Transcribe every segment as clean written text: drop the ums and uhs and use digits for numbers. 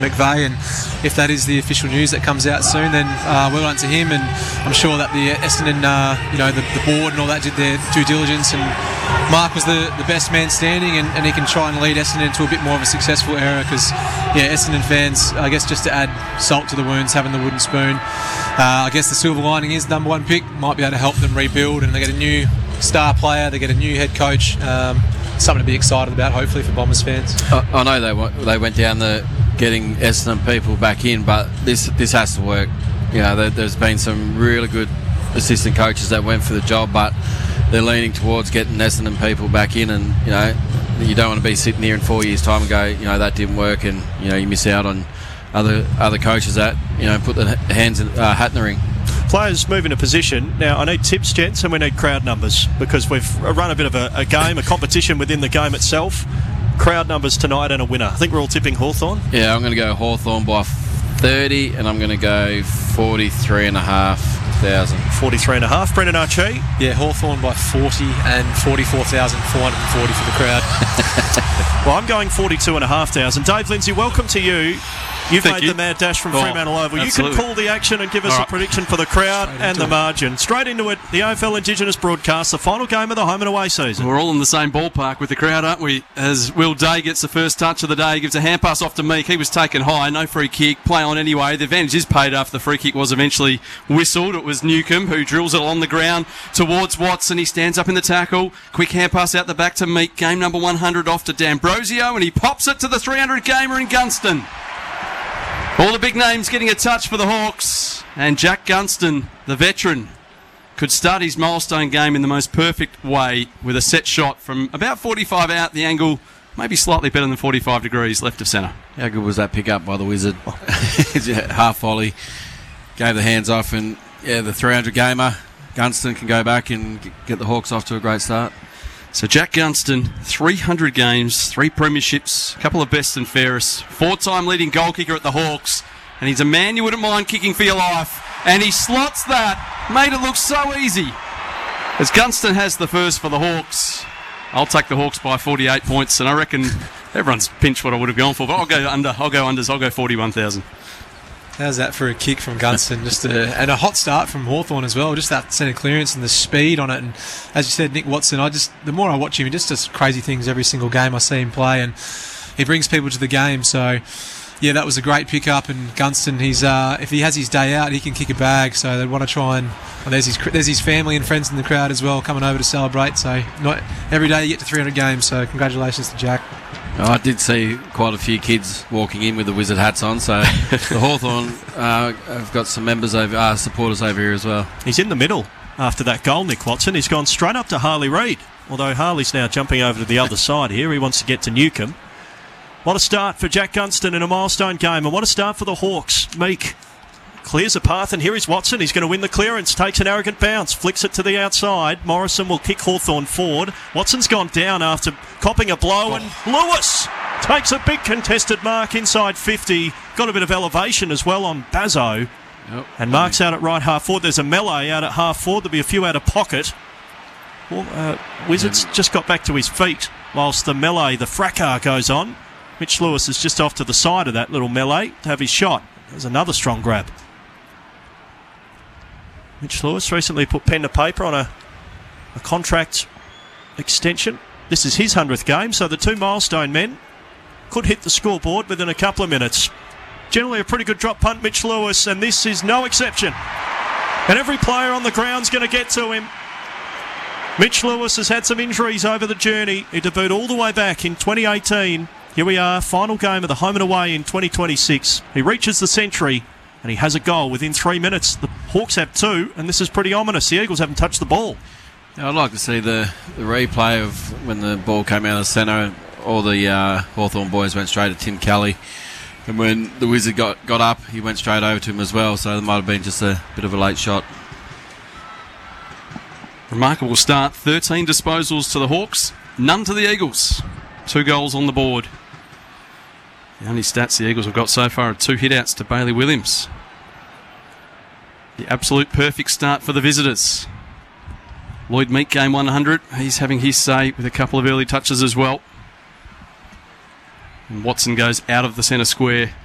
McVeigh, and if that is the official news that comes out soon, then well done to him, and I'm sure that the Essendon, the board and all that did their due diligence, and Mark was the best man standing, and he can try and lead Essendon to a bit more of a successful era, because Essendon fans, I guess, just to add salt to the wounds, having the wooden spoon, I guess the silver lining is number one pick might be able to help them rebuild, and they get a new star player, they get a new head coach, something to be excited about, hopefully, for Bombers fans. I know they went down the getting Essendon people back in, but this has to work. There's been some really good assistant coaches that went for the job, but they're leaning towards getting Essendon people back in, and you don't want to be sitting here in 4 years' time and go, that didn't work, and you miss out on other coaches that put their hands in hat in the ring. Players move into position. Now, I need tips, gents, and we need crowd numbers, because we've run a bit of a game, a competition within the game itself. Crowd numbers tonight and a winner. I think we're all tipping Hawthorn. Yeah, I'm going to go Hawthorn by 30, and I'm going to go 43,500. 43.5. Brendan Archie. Yeah, Hawthorn by 40 and 44,440 for the crowd. Well, I'm going 42,500. Dave Lindsay, welcome to you. You've made the mad dash from Fremantle Oval. Absolutely. You can call the action and give us a prediction for the crowd and the margin. Straight into it, the AFL Indigenous broadcast, the final game of the home and away season. We're all in the same ballpark with the crowd, aren't we? As Will Day gets the first touch of the day, gives a hand pass off to Meek. He was taken high, no free kick, play on anyway. The advantage is paid after the free kick was eventually whistled. It was Newcombe who drills it along the ground towards Watson. He stands up in the tackle. Quick hand pass out the back to Meek. Game number 100 off to D'Ambrosio, and he pops it to the 300 gamer in Gunston. All the big names getting a touch for the Hawks, and Jack Gunston, the veteran, could start his milestone game in the most perfect way with a set shot from about 45 out the angle, maybe slightly better than 45 degrees left of centre. How good was that pick up by the Wizard? Half volley, gave the hands off, and the 300 gamer, Gunston can go back and get the Hawks off to a great start. So Jack Gunston, 300 games, 3 premierships, a couple of best and fairest, 4-time leading goal kicker at the Hawks, and he's a man you wouldn't mind kicking for your life, and he slots that, made it look so easy. As Gunston has the first for the Hawks, I'll take the Hawks by 48 points, and I reckon everyone's pinched what I would have gone for, but I'll go unders, I'll go 41,000. How's that for a kick from Gunston? And a hot start from Hawthorn as well. Just that centre clearance and the speed on it. And as you said, Nick Watson, the more I watch him, he just does crazy things every single game I see him play, and he brings people to the game. So, yeah, that was a great pick-up. And Gunston, if he has his day out, he can kick a bag. So they want to try and... Well, there's his family and friends in the crowd as well coming over to celebrate. So not every day you get to 300 games. So congratulations to Jack. I did see quite a few kids walking in with the Wizard hats on, so the Hawthorn have got some supporters over here as well. He's in the middle after that goal, Nick Watson. He's gone straight up to Harley Reid, although Harley's now jumping over to the other side here. He wants to get to Newcombe. What a start for Jack Gunston in a milestone game, and what a start for the Hawks. Meek clears a path, and here is Watson. He's going to win the clearance, takes an arrogant bounce, flicks it to the outside. Morrison will kick Hawthorn forward. Watson's gone down after copping a blow, and Lewis takes a big contested mark inside 50. Got a bit of elevation as well on Bazzo. Yep. And Mark's out at right half forward. There's a melee out at half forward. There'll be a few out of pocket. Well, Wizards just got back to his feet whilst the melee, the fracas goes on. Mitch Lewis is just off to the side of that little melee to have his shot. There's another strong grab. Mitch Lewis recently put pen to paper on a contract extension. This is his 100th game, so the 2 milestone men could hit the scoreboard within a couple of minutes. Generally a pretty good drop punt, Mitch Lewis, and this is no exception. And every player on the ground's going to get to him. Mitch Lewis has had some injuries over the journey. He debuted all the way back in 2018. Here we are, final game of the home and away in 2026. He reaches the century, and he has a goal within 3 minutes. The Hawks have 2, and this is pretty ominous. The Eagles haven't touched the ball. I'd like to see the replay of when the ball came out of the centre. All the Hawthorn boys went straight at Tim Kelly, and when the Wizard got up, he went straight over to him as well, so there might have been just a bit of a late shot. Remarkable start, 13 disposals to the Hawks, none to the Eagles. 2 goals on the board. The only stats the Eagles have got so far are 2 hit-outs to Bailey Williams. The absolute perfect start for the visitors. Lloyd Meek, game 100. He's having his say with a couple of early touches as well. And Watson goes out of the centre square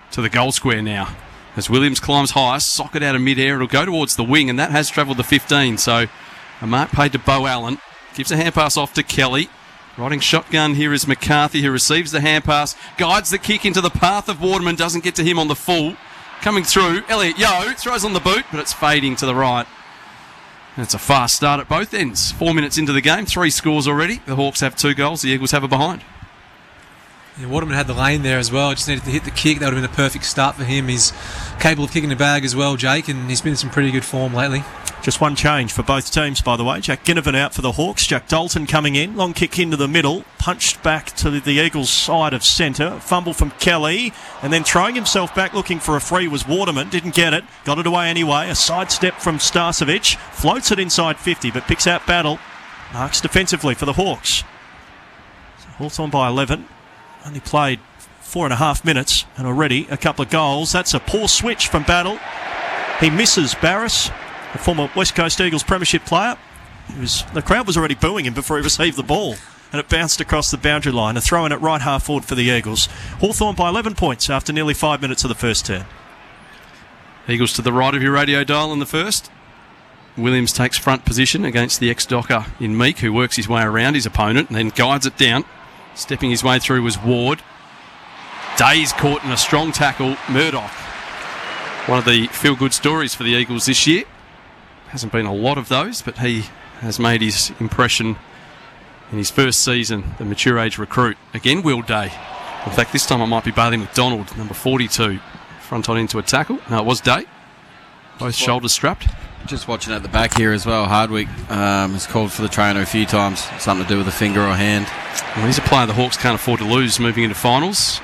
to the goal square now. As Williams climbs high, socket out of mid-air, it'll go towards the wing, and that has travelled the 15. So a mark paid to Beau Allen. Gives a hand pass off to Kelly. Riding shotgun here is McCarthy, who receives the hand pass, guides the kick into the path of Waterman, doesn't get to him on the full. Coming through, Elliot Yeo throws on the boot, but it's fading to the right. And it's a fast start at both ends. 4 minutes into the game, 3 scores already. The Hawks have 2 goals, the Eagles have a behind. Yeah, Waterman had the lane there as well. Just needed to hit the kick. That would have been a perfect start for him. He's capable of kicking the bag as well, Jake, and he's been in some pretty good form lately. Just one change for both teams, by the way. Jack Ginnivan out for the Hawks. Jack Dalton coming in. Long kick into the middle. Punched back to the Eagles' side of centre. Fumble from Kelly. And then throwing himself back looking for a free was Waterman. Didn't get it. Got it away anyway. A sidestep from Starcevic. Floats it inside 50 but picks out Battle. Marks defensively for the Hawks. So Hawthorn by 11. Only played 4.5 minutes and already a couple of goals. That's a poor switch from Battle. He misses Barris, a former West Coast Eagles premiership player. The crowd was already booing him before he received the ball, and it bounced across the boundary line. A throw in at right half forward for the Eagles. Hawthorn by 11 points after nearly 5 minutes of the first turn. Eagles to the right of your radio dial in the first. Williams takes front position against the ex-Docker in Meek, who works his way around his opponent and then guides it down. Stepping his way through was Ward. Day's caught in a strong tackle. Murdoch. One of the feel-good stories for the Eagles this year. Hasn't been a lot of those, but he has made his impression in his first season, the mature age recruit. Again, Will Day. In fact, this time it might be Bailey McDonald, number 42. Front on into a tackle. No, it was Day. Both shoulders strapped. Just watching at the back here as well, Hardwick has called for the trainer a few times, something to do with a finger or hand. Well, he's a player the Hawks can't afford to lose moving into finals.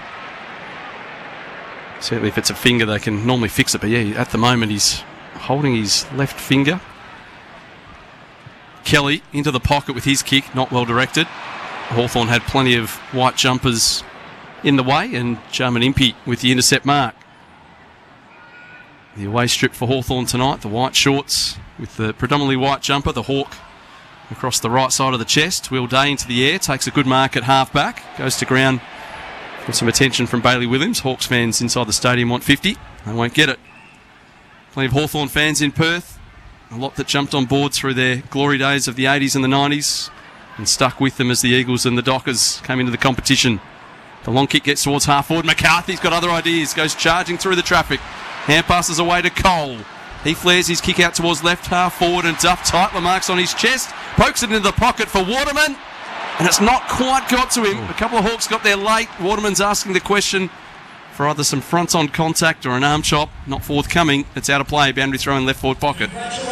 Certainly if it's a finger they can normally fix it, but yeah, at the moment he's holding his left finger. Kelly into the pocket with his kick, not well directed. Hawthorn had plenty of white jumpers in the way, and Jarman Impey with the intercept mark. The away strip for Hawthorn tonight, the white shorts with the predominantly white jumper, the hawk across the right side of the chest. Will Day into the air, takes a good mark at half-back, goes to ground with some attention from Bailey Williams. Hawks fans inside the stadium want 50. They won't get it. Plenty of Hawthorn fans in Perth. A lot that jumped on board through their glory days of the 80s and the 90s and stuck with them as the Eagles and the Dockers came into the competition. The long kick gets towards half-forward. McCarthy's got other ideas, goes charging through the traffic. Hand passes away to Cole. He flares his kick out towards left half forward, and Duff tightly marks on his chest. Pokes it into the pocket for Waterman, and it's not quite got to him. A couple of Hawks got there late. Waterman's asking the question for either some front-on contact or an arm chop. Not forthcoming. It's out of play. Boundary throw in left forward pocket.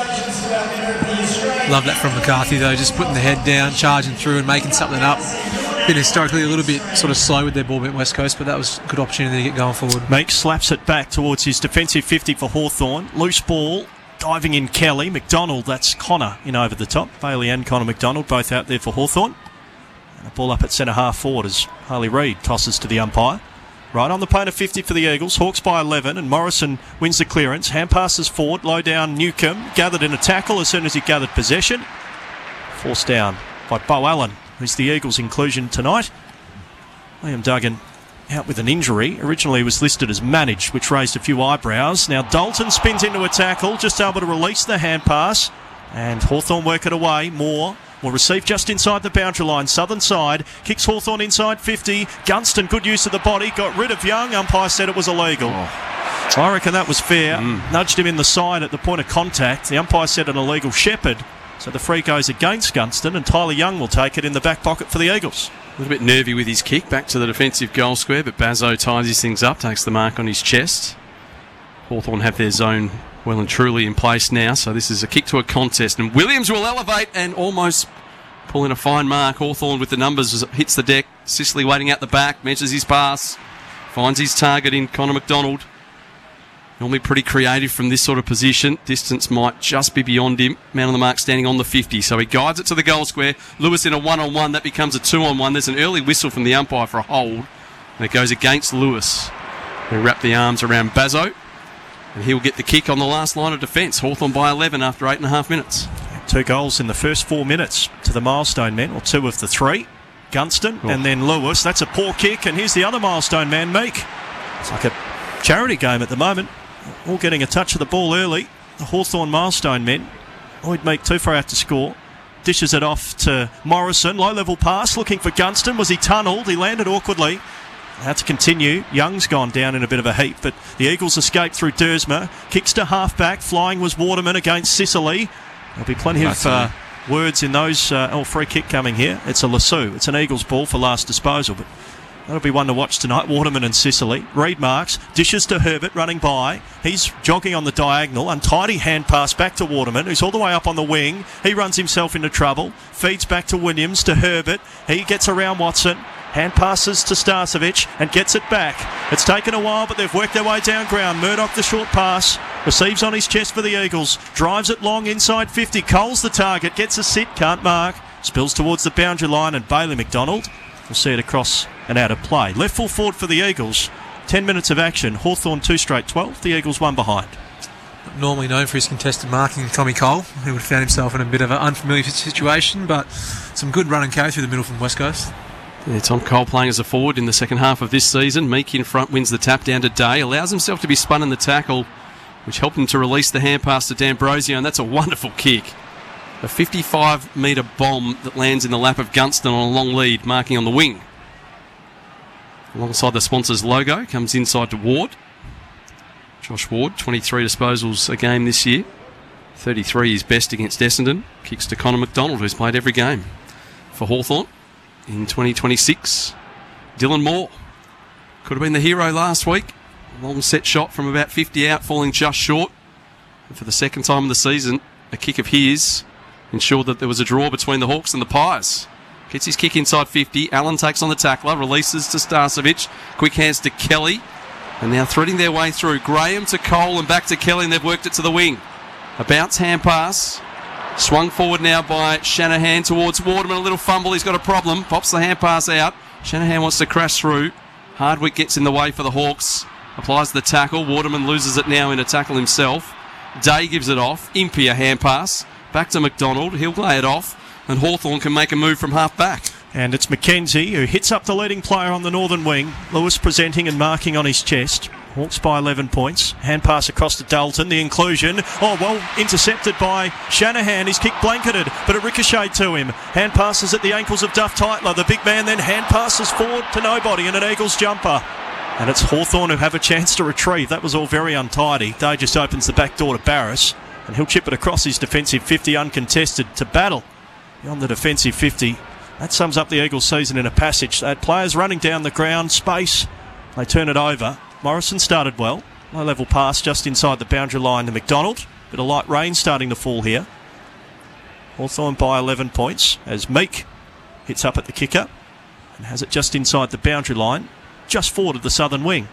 Love that from McCarthy though, just putting the head down, charging through and making something up. Been historically a little bit sort of slow with their ball at West Coast, but that was a good opportunity to get going forward. Meek slaps it back towards his defensive 50 for Hawthorn. Loose ball, diving in Kelly. McDonald, that's Connor in over the top. Bailey and Connor McDonald both out there for Hawthorn. And a ball up at centre half forward as Harley Reid tosses to the umpire. Right on the point of 50 for the Eagles. Hawks by 11, and Morrison wins the clearance. Hand passes forward, low down Newcomb. Gathered in a tackle as soon as he gathered possession. Forced down by Beau Allen, who's the Eagles' inclusion tonight. Liam Duggan out with an injury. Originally was listed as managed, which raised a few eyebrows. Now Dalton spins into a tackle, just able to release the hand pass. And Hawthorn work it away. Moore will receive just inside the boundary line. Southern side. Kicks Hawthorn inside 50. Gunston, good use of the body. Got rid of Young. Umpire said it was illegal. I reckon that was fair. Nudged him in the side at the point of contact. The umpire said an illegal shepherd. So the free goes against Gunston, and Tyler Young will take it in the back pocket for the Eagles. A little bit nervy with his kick back to the defensive goal square, but Bazzo ties his things up, takes the mark on his chest. Hawthorn have their zone well and truly in place now, so this is a kick to a contest, and Williams will elevate and almost pull in a fine mark. Hawthorn with the numbers as it hits the deck. Sicily waiting out the back, measures his pass, finds his target in Connor McDonald. Normally pretty creative from this sort of position. Distance might just be beyond him. Man on the mark standing on the 50. So he guides it to the goal square. Lewis in a one-on-one. That becomes a two-on-one. There's an early whistle from the umpire for a hold. And it goes against Lewis. They wrap the arms around Bazzo. And he'll get the kick on the last line of defence. Hawthorn by 11 after 8.5 minutes. 2 goals in the first 4 minutes to the Milestone men, or 2 of the 3. Gunston and then Lewis. That's a poor kick. And here's the other Milestone man, Meek. It's like a charity game at the moment. All getting a touch of the ball early. The Hawthorn Milestone men. Lloyd Meek too far out to score. Dishes it off to Morrison. Low level pass looking for Gunston. Was he tunnelled? He landed awkwardly. Had to continue. Young's gone down in a bit of a heap, but the Eagles escaped through Dersma. Kicks to half-back. Flying was Waterman against Sicily. There'll be plenty of words in those. Free kick coming here. It's a Lasso. It's an Eagles ball for last disposal, but that'll be one to watch tonight. Waterman and Sicily. Reid marks. Dishes to Herbert running by. He's jogging on the diagonal. Untidy hand pass back to Waterman, who's all the way up on the wing. He runs himself into trouble. Feeds back to Williams, to Herbert. He gets around Watson. Hand passes to Starcevic and gets it back. It's taken a while, but they've worked their way down ground. Murdoch the short pass. Receives on his chest for the Eagles. Drives it long inside 50. Cole's the target. Gets a sit. Can't mark. Spills towards the boundary line, and Bailey McDonald will see it across and out of play. Left full forward for the Eagles. 10 minutes of action. Hawthorn 2 straight 12. The Eagles 1 behind. Normally known for his contested marking, Tommy Cole, who would have found himself in a bit of an unfamiliar situation, but some good run and carry through the middle from West Coast. Yeah, Tom Cole playing as a forward in the second half of this season. Meek in front wins the tap down to Day. Allows himself to be spun in the tackle, which helped him to release the hand pass to D'Ambrosio, and that's a wonderful kick. A 55-metre bomb that lands in the lap of Gunston on a long lead, marking on the wing. Alongside the sponsor's logo, comes inside to Ward. Josh Ward, 23 disposals a game this year. 33 is best against Essendon. Kicks to Connor McDonald, who's played every game for Hawthorn. In 2026, Dylan Moore could have been the hero last week. Long set shot from about 50 out, falling just short. And for the second time of the season, a kick of his ensured that there was a draw between the Hawks and the Pies. Gets his kick inside 50. Allen takes on the tackler, releases to Starcevic. Quick hands to Kelly. And now threading their way through. Graham to Cole and back to Kelly, and they've worked it to the wing. A bounce hand pass. Swung forward now by Shanahan towards Waterman. A little fumble. He's got a problem. Pops the hand pass out. Shanahan wants to crash through. Hardwick gets in the way for the Hawks. Applies the tackle. Waterman loses it now in a tackle himself. Day gives it off. Impey a hand pass. Back to McDonald. He'll lay it off. And Hawthorn can make a move from half back. And it's McKenzie who hits up the leading player on the northern wing. Lewis presenting and marking on his chest. Hawks by 11 points. Hand pass across to Dalton. The inclusion. Oh, well intercepted by Shanahan. His kick blanketed, but it ricocheted to him. Hand passes at the ankles of Duff Tytler. The big man then hand passes forward to nobody and an Eagles jumper. And it's Hawthorn who have a chance to retrieve. That was all very untidy. Day just opens the back door to Barris, and he'll chip it across his defensive 50 uncontested to Battle. Beyond the defensive 50. That sums up the Eagles season in a passage. They had players running down the ground, space. They turn it over. Morrison started well. Low level pass just inside the boundary line to McDonald. Bit of light rain starting to fall here. Hawthorn by 11 points as Meek hits up at the kicker and has it just inside the boundary line, just forward of the southern wing.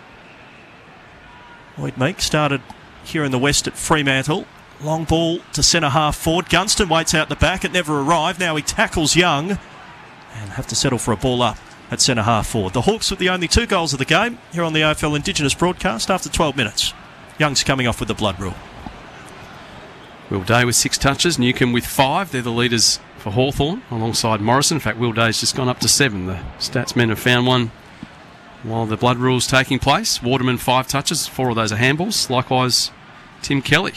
Lloyd Meek started here in the west at Fremantle. Long ball to centre half forward. Gunston waits out the back. It never arrived. Now he tackles Young and have to settle for a ball up at centre half forward. The Hawks with the only 2 goals of the game here on the AFL Indigenous broadcast after 12 minutes. Young's coming off with the blood rule. Will Day with 6 touches, Newcombe with 5. They're the leaders for Hawthorn alongside Morrison. In fact, Will Day's just gone up to 7. The stats men have found one while the blood rule's taking place. Waterman 5 touches, 4 of those are handballs. Likewise, Tim Kelly.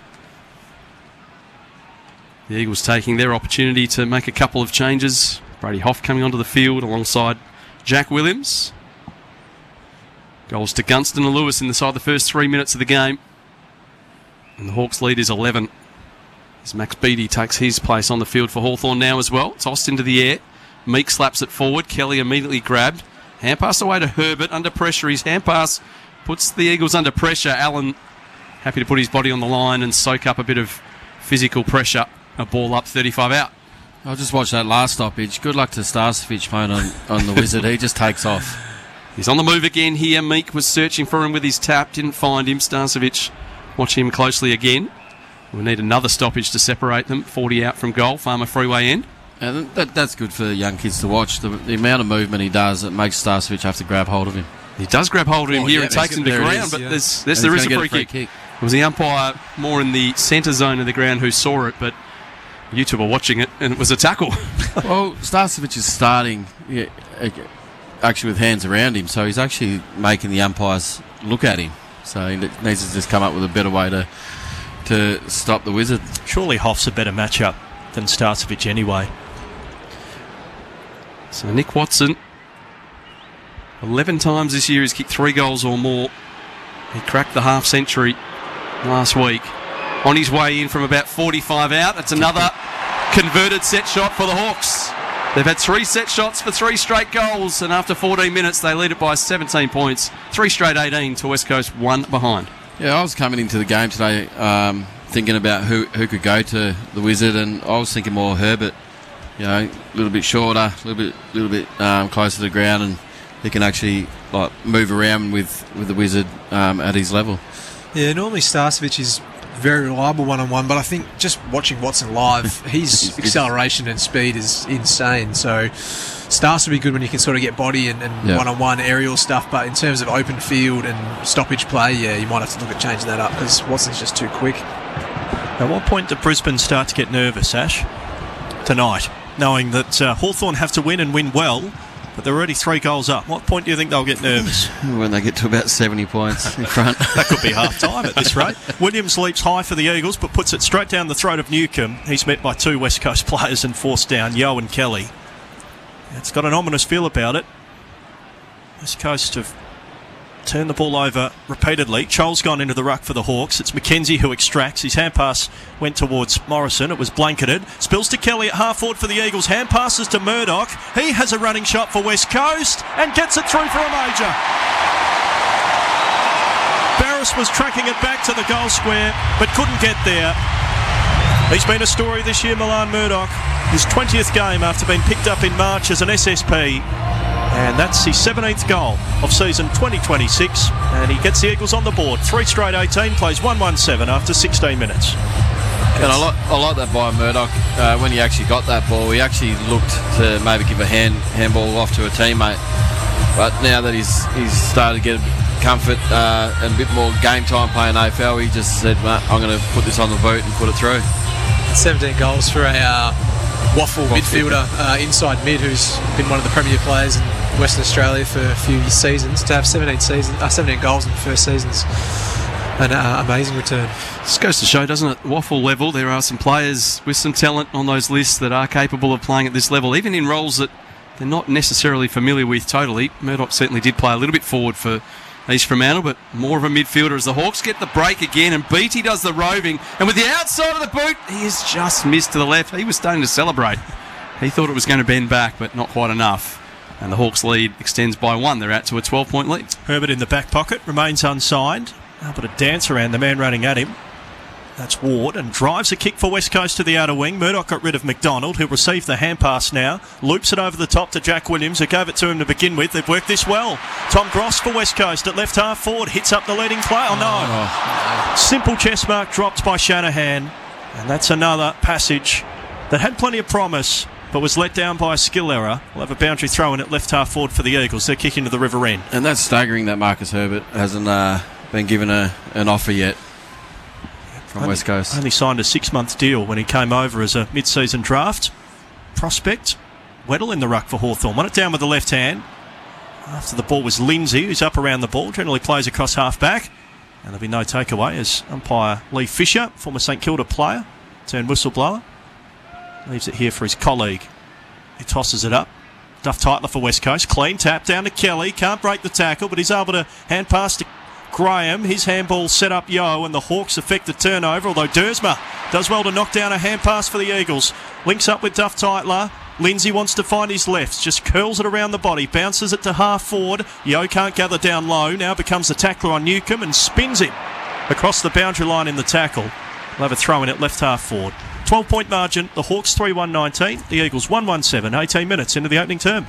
The Eagles taking their opportunity to make a couple of changes. Brady Hoff coming onto the field alongside Jack Williams. Goals to Gunston and Lewis inside the first 3 minutes of the game. And the Hawks lead is 11. As Max Beattie takes his place on the field for Hawthorn now as well. Tossed into the air. Meek slaps it forward. Kelly immediately grabbed. Hand pass away to Herbert under pressure. His hand pass puts the Eagles under pressure. Allen happy to put his body on the line and soak up a bit of physical pressure. A ball up, 35 out. I'll just watch that last stoppage. Good luck to Starcevic playing on the Wizard. He just takes off. He's on the move again here. Meek was searching for him with his tap. Didn't find him. Starcevic watching him closely again. We need another stoppage to separate them. 40 out from goal. Farmer Freeway end. And that's good for young kids to watch. The amount of movement he does, it makes Starcevic have to grab hold of him. He does grab hold of him here and takes him to ground, but there is a free kick. It was the umpire more in the centre zone of the ground who saw it, but you two were watching it, and it was a tackle. Well, Starcevic is starting actually with hands around him, so he's actually making the umpires look at him. So he needs to just come up with a better way to stop the Wizard. Surely Hoff's a better matchup than Starcevic anyway. So Nick Watson, 11 times this year he's kicked 3 goals or more. He cracked the half century last week. On his way in from about 45 out, it's another converted set shot for the Hawks. They've had 3 set shots for 3 straight goals, and after 14 minutes they lead it by 17 points. 3 straight 18 to West Coast, 1 behind. Yeah, I was coming into the game today thinking about who could go to the Wizard, and I was thinking more Herbert. You know, a little bit shorter, a little bit closer to the ground, and he can actually move around with the Wizard at his level. Yeah, normally Starcevic is very reliable one-on-one, but I think just watching Watson live, his acceleration and speed is insane. So Starce will be good when you can sort of get body and one-on-one aerial stuff, but in terms of open field and stoppage play, yeah, you might have to look at changing that up because Watson's just too quick. At what point do Brisbane start to get nervous, Ash? Tonight, knowing that Hawthorn have to win and win well, but they're already 3 goals up. What point do you think they'll get nervous? When they get to about 70 points in front. That could be half-time at this rate. Williams leaps high for the Eagles, but puts it straight down the throat of Newcombe. He's met by 2 West Coast players and forced down, Yeo and Kelly. It's got an ominous feel about it. West Coast have turned the ball over repeatedly. Chole's gone into the ruck for the Hawks. It's McKenzie who extracts. His hand pass went towards Morrison. It was blanketed. Spills to Kelly at half forward for the Eagles. Hand passes to Murdoch. He has a running shot for West Coast and gets it through for a major. Barris was tracking it back to the goal square but couldn't get there. He's been a story this year, Milan Murdoch. His 20th game after being picked up in March as an SSP. And that's his 17th goal of season 2026. And he gets the Eagles on the board. 3 straight 18, plays 1-1-7 after 16 minutes. And I like that by Murdoch. When he actually got that ball, he actually looked to maybe give a handball off to a teammate. But now that he's started to get a bit comfort and a bit more game time playing AFL, he just said, I'm going to put this on the boot and put it through. 17 goals for a waffle midfielder, inside mid, who's been one of the premier players in Western Australia for a few seasons. To have 17 goals in the first season's an amazing return. This goes to show, doesn't it? Waffle level, there are some players with some talent on those lists that are capable of playing at this level, even in roles that they're not necessarily familiar with totally. Murdoch certainly did play a little bit forward for East Fremantle, but more of a midfielder as the Hawks get the break again, and Beattie does the roving, and with the outside of the boot, he has just missed to the left. He was starting to celebrate. He thought it was going to bend back, but not quite enough. And the Hawks' lead extends by 1. They're out to a 12-point lead. Herbert in the back pocket, remains unsigned. Able to dance around the man running at him. That's Ward, and drives a kick for West Coast to the outer wing. Murdoch got rid of McDonald, who'll receive the hand pass now. Loops it over the top to Jack Williams, who gave it to him to begin with. They've worked this well. Tom Gross for West Coast at left half forward. Hits up the leading play. Oh, no. Simple chest mark dropped by Shanahan. And that's another passage that had plenty of promise, but was let down by a skill error. We'll have a boundary throw in at left half forward for the Eagles. They're kicking to the river end. And that's staggering that Marcus Herbert hasn't been given an offer yet from West Coast. Only signed a 6-month deal when he came over as a mid-season draft prospect. Weddle in the ruck for Hawthorn. Won it down with the left hand. After the ball was Lindsay, who's up around the ball. Generally plays across half-back. And there'll be no takeaway as umpire Lee Fisher, former St Kilda player, turned whistleblower, leaves it here for his colleague. He tosses it up. Duff Tytler for West Coast. Clean tap down to Kelly. Can't break the tackle, but he's able to hand pass to Graham. His handball set up Yeo, and the Hawks effect the turnover, although Dersma does well to knock down a hand pass for the Eagles. Links up with Duff Tytler. Lindsay wants to find his left, just curls it around the body, bounces it to half forward. Yeo can't gather down low, now becomes the tackler on Newcombe and spins him across the boundary line in the tackle. We'll have a throw in at left half forward. 12-point margin, the Hawks 3-1-19, the Eagles 1-1-7, 18 minutes into the opening term.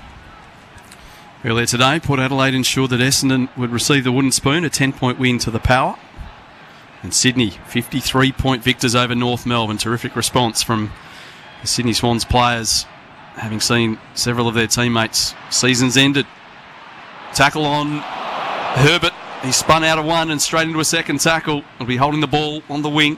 Earlier today, Port Adelaide ensured that Essendon would receive the wooden spoon, a 10-point win to the Power. And Sydney, 53-point victors over North Melbourne. Terrific response from the Sydney Swans players, having seen several of their teammates' seasons ended. Tackle on Herbert. He spun out of one and straight into a second tackle. He'll be holding the ball on the wing.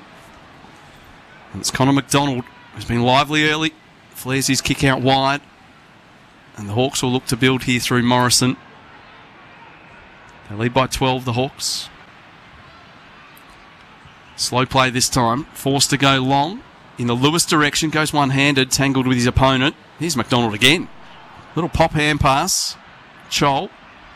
And it's Connor McDonald, who's been lively early. Flares his kick out wide. And the Hawks will look to build here through Morrison. They lead by 12, the Hawks. Slow play this time. Forced to go long. In the Lewis direction. Goes one-handed. Tangled with his opponent. Here's McDonald again. Little pop hand pass. Chol.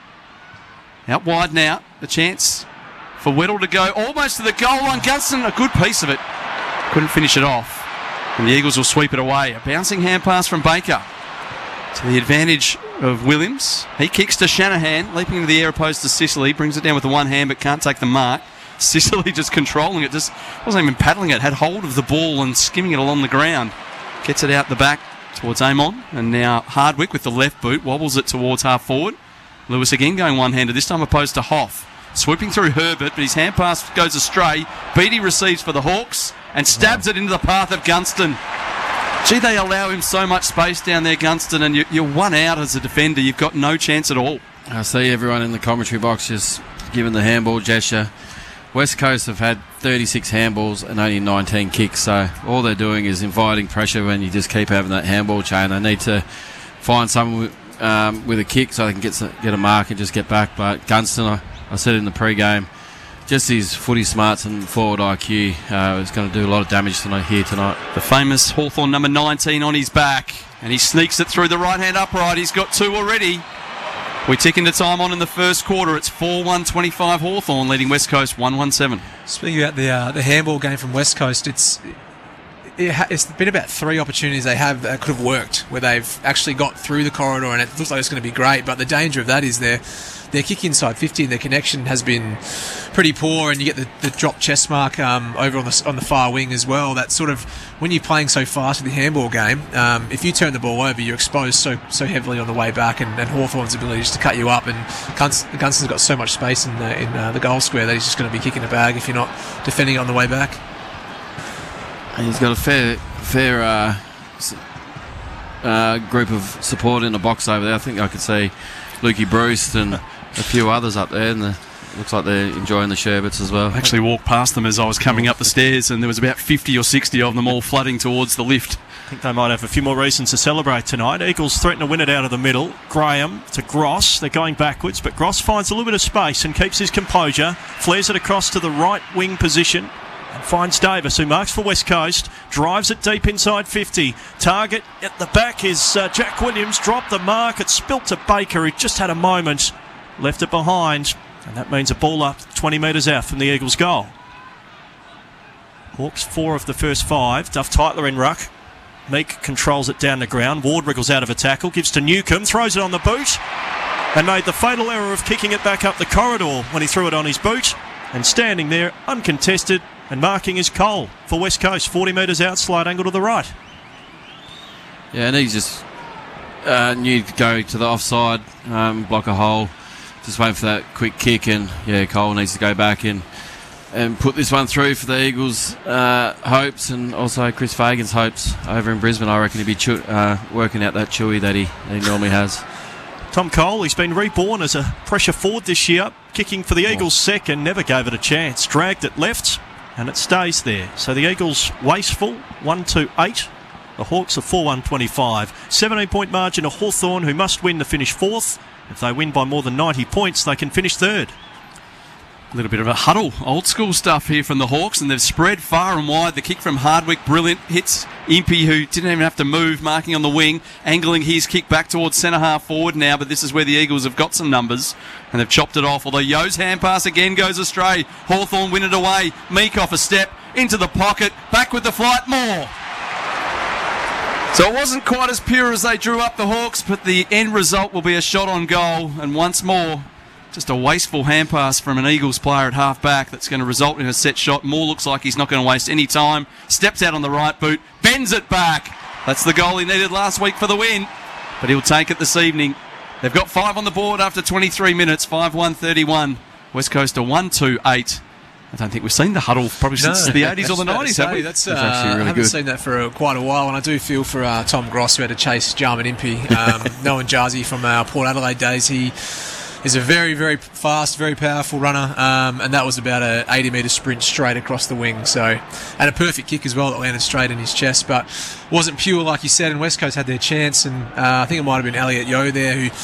Out wide now. The chance for Weddle to go almost to the goal line. Gunston, a good piece of it. Couldn't finish it off. And the Eagles will sweep it away. A bouncing hand pass from Baker. To the advantage of Williams. He kicks to Shanahan. Leaping into the air opposed to Sicily. Brings it down with the one hand but can't take the mark. Sicily just controlling it, just wasn't even paddling it, had hold of the ball and skimming it along the ground. Gets it out the back towards Amon, and now Hardwick with the left boot wobbles it towards half forward. Lewis again going one-handed, this time opposed to Hoff. Swooping through Herbert, but his hand pass goes astray. Beattie receives for the Hawks and stabs it into the path of Gunston. Gee, they allow him so much space down there, Gunston, and you're one out as a defender. You've got no chance at all. I see everyone in the commentary box just giving the handball gesture. West Coast have had 36 handballs and only 19 kicks, so all they're doing is inviting pressure when you just keep having that handball chain. They need to find someone with a kick so they can get a mark and just get back. But Gunston, I said in the pre-game, just his footy smarts and forward IQ is going to do a lot of damage here tonight. The famous Hawthorn number 19 on his back, and he sneaks it through the right-hand upright. He's got two already. We tick into time on in the first quarter. It's 4-1-25 Hawthorn leading West Coast 1-1-7. Speaking about the handball game from West Coast, it's been about 3 opportunities they have that could have worked, where they've actually got through the corridor and it looks like it's going to be great, but the danger of that is their kick inside 50 and their connection has been pretty poor, and you get the drop chest mark over on the far wing as well. That sort of, when you're playing so fast with the handball game, if you turn the ball over, you're exposed so heavily on the way back, and Hawthorn's ability just to cut you up, and Gunston's got so much space in the goal square that he's just going to be kicking a bag if you're not defending it on the way back. And he's got a fair group of support in the box over there. I think I could see Lukey Bruce and a few others up there, and looks like they're enjoying the sherbets as well. I actually walked past them as I was coming up the stairs, and there was about 50 or 60 of them all flooding towards the lift. I think they might have a few more reasons to celebrate tonight. Eagles threaten to win it out of the middle. Graham to Gross. They're going backwards, but Gross finds a little bit of space and keeps his composure. Flares it across to the right wing position and finds Davis, who marks for West Coast. Drives it deep inside 50. Target at the back is Jack Williams. Dropped the mark. It's spilt to Baker, who just had a moment. Left it behind. And that means a ball up 20 metres out from the Eagles' goal. Hawks 4 of the first 5. Duff Tytler in ruck. Meek controls it down the ground. Ward wriggles out of a tackle. Gives to Newcomb. Throws it on the boot. And made the fatal error of kicking it back up the corridor when he threw it on his boot. And standing there, uncontested, and marking is Cole for West Coast. 40 metres out, slight angle to the right. Yeah, and he just knew to go to the offside, block a hole. Just waiting for that quick kick, and yeah, Cole needs to go back in and put this one through for the Eagles' hopes, and also Chris Fagan's hopes over in Brisbane. I reckon he'd be working out that chewy that he normally has. Tom Cole, he's been reborn as a pressure forward this year, kicking for the Eagles' second, never gave it a chance. Dragged it left, and it stays there. So the Eagles wasteful, 1-8. The Hawks are 4-1-25. 17-point margin to Hawthorn, who must win to finish 4th. If they win by more than 90 points, they can finish 3rd. A little bit of a huddle, old school stuff here from the Hawks, and they've spread far and wide. The kick from Hardwick, brilliant. Hits Impey, who didn't even have to move, marking on the wing, angling his kick back towards centre half forward now, but this is where the Eagles have got some numbers, and they've chopped it off. Although Yo's hand pass again goes astray. Hawthorn win it away. Meek off a step, into the pocket, back with the flight, more. So it wasn't quite as pure as they drew up, the Hawks, but the end result will be a shot on goal, and once more, just a wasteful hand pass from an Eagles player at half-back that's going to result in a set shot. Moore looks like he's not going to waste any time. Steps out on the right boot, bends it back. That's the goal he needed last week for the win, but he'll take it this evening. They've got 5 on the board after 23 minutes, 5-1-31. West Coast are 1-2-8. I don't think we've seen the huddle probably since the 80s or the 90s, have we? That's actually really I haven't good. seen that for quite a while, and I do feel for Tom Gross, who had to chase Jarman Impey. Knowing Jarzy from our Port Adelaide days, he is a very, very fast, very powerful runner, and that was about a 80-metre sprint straight across the wing. So, and a perfect kick as well that landed straight in his chest, but wasn't pure like you said. And West Coast had their chance, and I think it might have been Elliot Yeo there who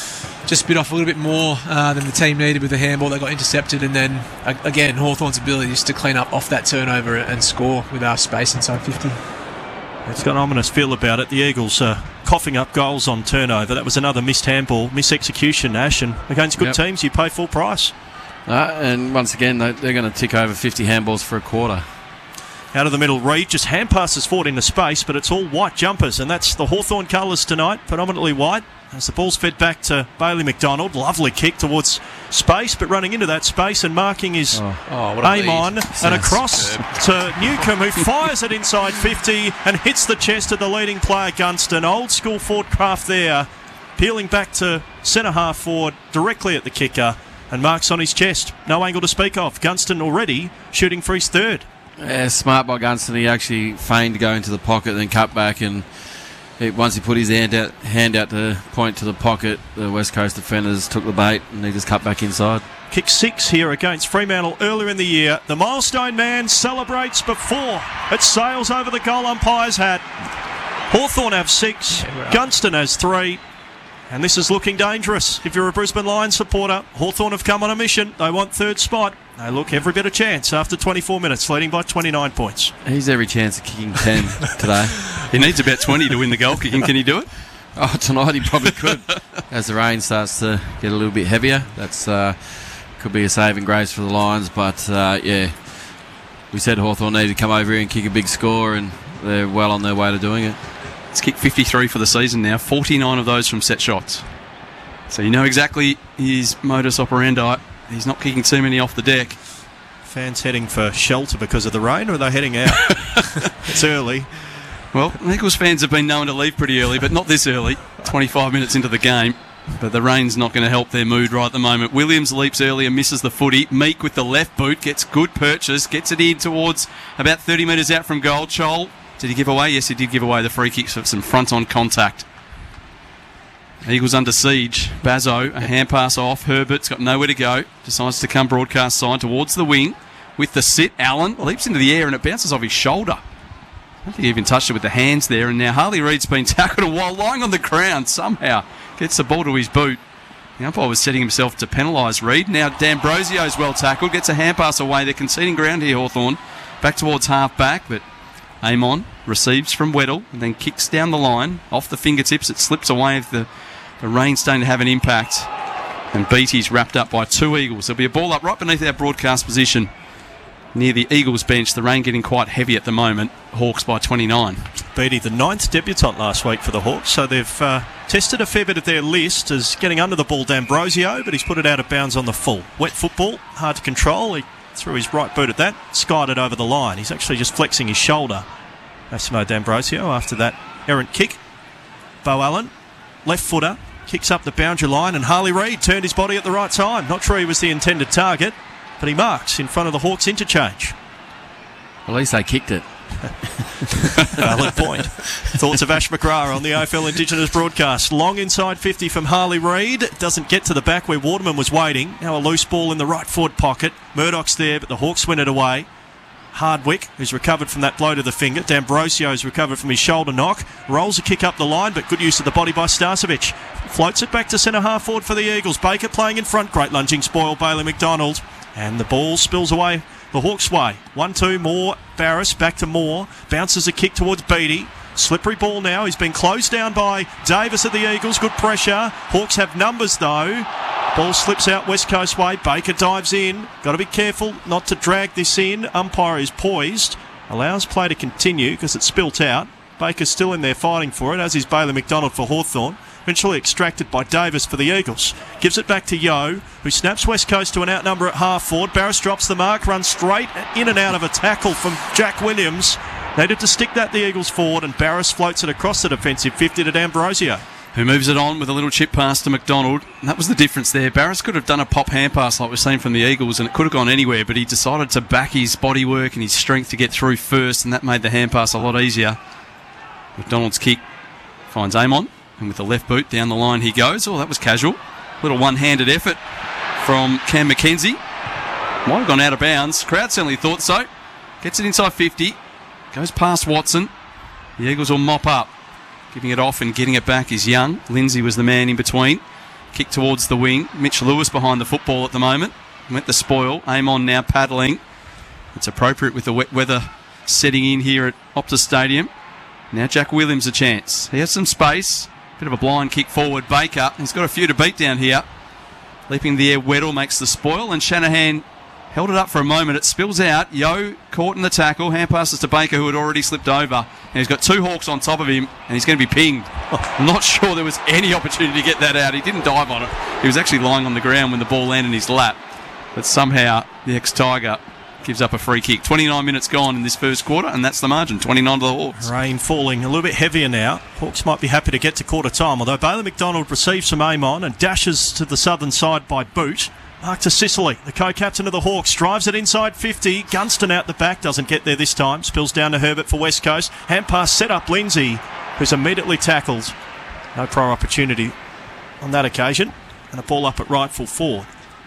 just bit off a little bit more than the team needed with the handball that got intercepted, and then again Hawthorn's ability just to clean up off that turnover and score with our space inside 50. It's got an ominous feel about it. The Eagles are coughing up goals on turnover. That was another missed handball, misexecution, Ash, and against good teams you pay full price. And once again, they're going to tick over 50 handballs for a quarter. Out of the middle, Reid just hand passes forward into space, but it's all white jumpers, and that's the Hawthorn colours tonight, predominantly white. As the ball's fed back to Bailey McDonald, lovely kick towards space, but running into that space and marking his aim on, and across to Newcomb, who fires it inside 50 and hits the chest of the leading player, Gunston. Old school forward craft there, peeling back to centre half forward, directly at the kicker, and marks on his chest. No angle to speak of. Gunston already shooting for his third. Yeah, smart by Gunston. He actually feigned to go into the pocket, then cut back, and once he put his hand out to point to the pocket, the West Coast defenders took the bait and he just cut back inside. Kick 6 here against Fremantle earlier in the year. The milestone man celebrates before it sails over the goal umpire's hat. Hawthorn have 6, Gunston has 3. And this is looking dangerous. If you're a Brisbane Lions supporter, Hawthorn have come on a mission. They want third spot. They look every bit of chance after 24 minutes, leading by 29 points. He's every chance of kicking 10 today. He needs about 20 to win the goal kicking. Can he do it? Oh, tonight he probably could. As the rain starts to get a little bit heavier, that's could be a saving grace for the Lions. But, we said Hawthorn needed to come over here and kick a big score, and they're well on their way to doing it. He's kicked 53 for the season now, 49 of those from set shots. So you know exactly his modus operandi. He's not kicking too many off the deck. Fans heading for shelter because of the rain, or are they heading out? It's early. Well, Eagles fans have been known to leave pretty early, but not this early, 25 minutes into the game. But the rain's not going to help their mood right at the moment. Williams leaps early and misses the footy. Meek with the left boot gets good purchase, gets it in towards about 30 metres out from goal. Chol, did he give away? Yes, he did give away the free kicks for some front-on contact. Eagles under siege. Bazzo, a hand pass off. Herbert's got nowhere to go. Decides to come broadcast side towards the wing with the sit. Allen leaps into the air and it bounces off his shoulder. I don't think he even touched it with the hands there. And now Harley Reid's been tackled, and while lying on the ground, somehow gets the ball to his boot. The umpire was setting himself to penalise Reid. Now D'Ambrosio's well tackled. Gets a hand pass away. They're conceding ground here, Hawthorn. Back towards half back, but Amon receives from Weddle and then kicks down the line. Off the fingertips, it slips away. The rain's starting to have an impact. And Beattie's wrapped up by 2 Eagles. There'll be a ball up right beneath our broadcast position near the Eagles bench. The rain getting quite heavy at the moment. Hawks by 29. Beattie, the 9th debutant last week for the Hawks, so they've tested a fair bit of their list as getting under the ball D'Ambrosio, but he's put it out of bounds on the full. Wet football, hard to control. He threw his right boot at that, skied it over the line. He's actually just flexing his shoulder, Massimo D'Ambrosio, after that errant kick. Bo Allen, left footer, kicks up the boundary line, and Harley Reid turned his body at the right time. Not sure he was the intended target, but he marks in front of the Hawks interchange. At least they kicked it. Valid point. Thoughts of Ash McGrath on the AFL Indigenous broadcast. Long inside 50 from Harley Reid. Doesn't get to the back where Waterman was waiting. Now a loose ball in the right forward pocket. Murdoch's there, but the Hawks win it away. Hardwick, who's recovered from that blow to the finger. D'Ambrosio's recovered from his shoulder knock. Rolls a kick up the line, but good use of the body by Starcevic. Floats it back to centre half forward for the Eagles. Baker playing in front. Great lunging spoil, Bailey McDonald. And the ball spills away the Hawks' way. 1-2, Moore, Barris, back to Moore. Bounces a kick towards Beattie. Slippery ball now. He's been closed down by Davis of the Eagles. Good pressure. Hawks have numbers though. Ball slips out West Coast way. Baker dives in. Got to be careful not to drag this in. Umpire is poised. Allows play to continue because it's spilt out. Baker's still in there fighting for it, as is Bailey McDonald for Hawthorn. Eventually extracted by Davis for the Eagles. Gives it back to Yeo, who snaps West Coast to an outnumber at half forward. Barris drops the mark, runs straight in and out of a tackle from Jack Williams. Needed to stick that the Eagles forward, and Barris floats it across the defensive 50 to D'Ambrosio, who moves it on with a little chip pass to McDonald. And that was the difference there. Barris could have done a pop hand pass like we've seen from the Eagles, and it could have gone anywhere, but he decided to back his body work and his strength to get through first, and that made the hand pass a lot easier. McDonald's kick finds Amon, and with the left boot down the line he goes. Oh, that was casual. Little one-handed effort from Cam McKenzie. Might have gone out of bounds. Crowd certainly thought so. Gets it inside 50. Goes past Watson. The Eagles will mop up. Giving it off and getting it back is Young. Lindsay was the man in between. Kick towards the wing. Mitch Lewis behind the football at the moment. Went the spoil. Amon now paddling. It's appropriate with the wet weather setting in here at Optus Stadium. Now Jack Williams a chance. He has some space. Bit of a blind kick forward. Baker. He's got a few to beat down here. Leaping in the air, Weddle makes the spoil, and Shanahan held it up for a moment. It spills out. Yo caught in the tackle. Hand passes to Baker, who had already slipped over. And he's got two Hawks on top of him, and he's going to be pinged. I'm not sure there was any opportunity to get that out. He didn't dive on it. He was actually lying on the ground when the ball landed in his lap. But somehow the ex-Tiger gives up a free kick. 29 minutes gone in this first quarter, and that's the margin. 29 to the Hawks. Rain falling a little bit heavier now. Hawks might be happy to get to quarter time, although Bailey McDonald receives from Amon and dashes to the southern side by boot. Mark to Sicily, the co-captain of the Hawks, drives it inside 50. Gunston out the back, doesn't get there this time. Spills down to Herbert for West Coast. Hand pass set up Lindsay, who's immediately tackled. No prior opportunity on that occasion. And a ball up at right full forward.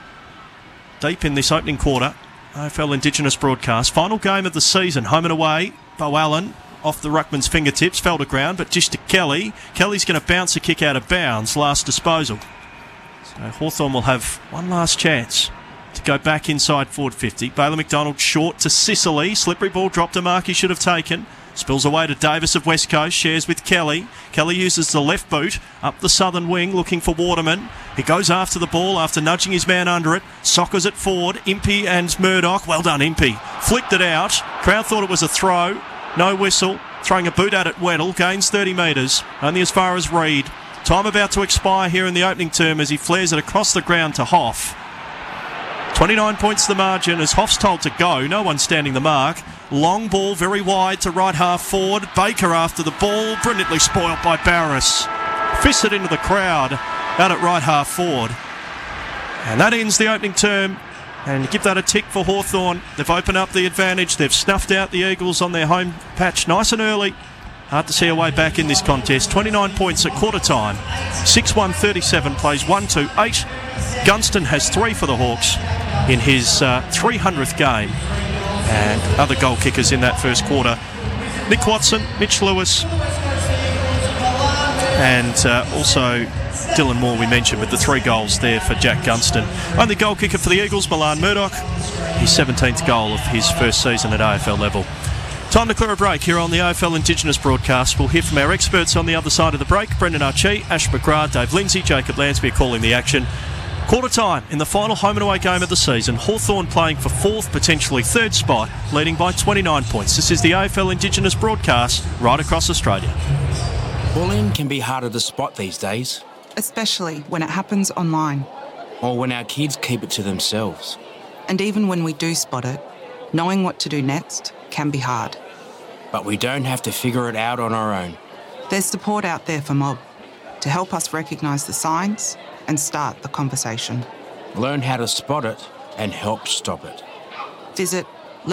Deep in this opening quarter, AFL Indigenous broadcast. Final game of the season, home and away. Bo Allen off the ruckman's fingertips, fell to ground, but just to Kelly. Kelly's going to bounce a kick out of bounds, last disposal. So Hawthorn will have one last chance to go back inside forward 50. Bailey McDonald short to Sicily. Slippery ball dropped to mark he should have taken. Spills away to Davis of West Coast. Shares with Kelly. Kelly uses the left boot up the southern wing looking for Waterman. He goes after the ball after nudging his man under it. Sockers it forward. Impey and Murdoch. Well done, Impey. Flicked it out. Crowd thought it was a throw. No whistle. Throwing a boot at it, Weddle. Gains 30 metres. Only as far as Reed. Time about to expire here in the opening term as he flares it across the ground to Hoff. 29 points the margin as Hoff's told to go. No one standing the mark. Long ball very wide to right half forward. Baker after the ball. Brilliantly spoiled by Barris. Fists it into the crowd out at right half forward. And that ends the opening term. And give that a tick for Hawthorn. They've opened up the advantage. They've snuffed out the Eagles on their home patch nice and early. Hard to see a way back in this contest. 29 points at quarter time. 6-1-37 plays 1-2-8. Gunston has 3 for the Hawks in his 300th game. And other goal kickers in that first quarter. Nick Watson, Mitch Lewis, and also Dylan Moore we mentioned with the 3 goals there for Jack Gunston. Only goal kicker for the Eagles, Milan Murdoch. His 17th goal of his first season at AFL level. Time to clear a break here on the AFL Indigenous broadcast. We'll hear from our experts on the other side of the break. Brendan Archie, Ash McGrath, Dave Lindsay, Jacob Lansby calling the action. Quarter time in the final home and away game of the season. Hawthorn playing for 4th, potentially 3rd spot, leading by 29 points. This is the AFL Indigenous broadcast right across Australia. Bullying can be harder to spot these days. Especially when it happens online. Or when our kids keep it to themselves. And even when we do spot it, knowing what to do next can be hard. But we don't have to figure it out on our own. There's support out there for Mob to help us recognise the signs and start the conversation. Learn how to spot it and help stop it. Visit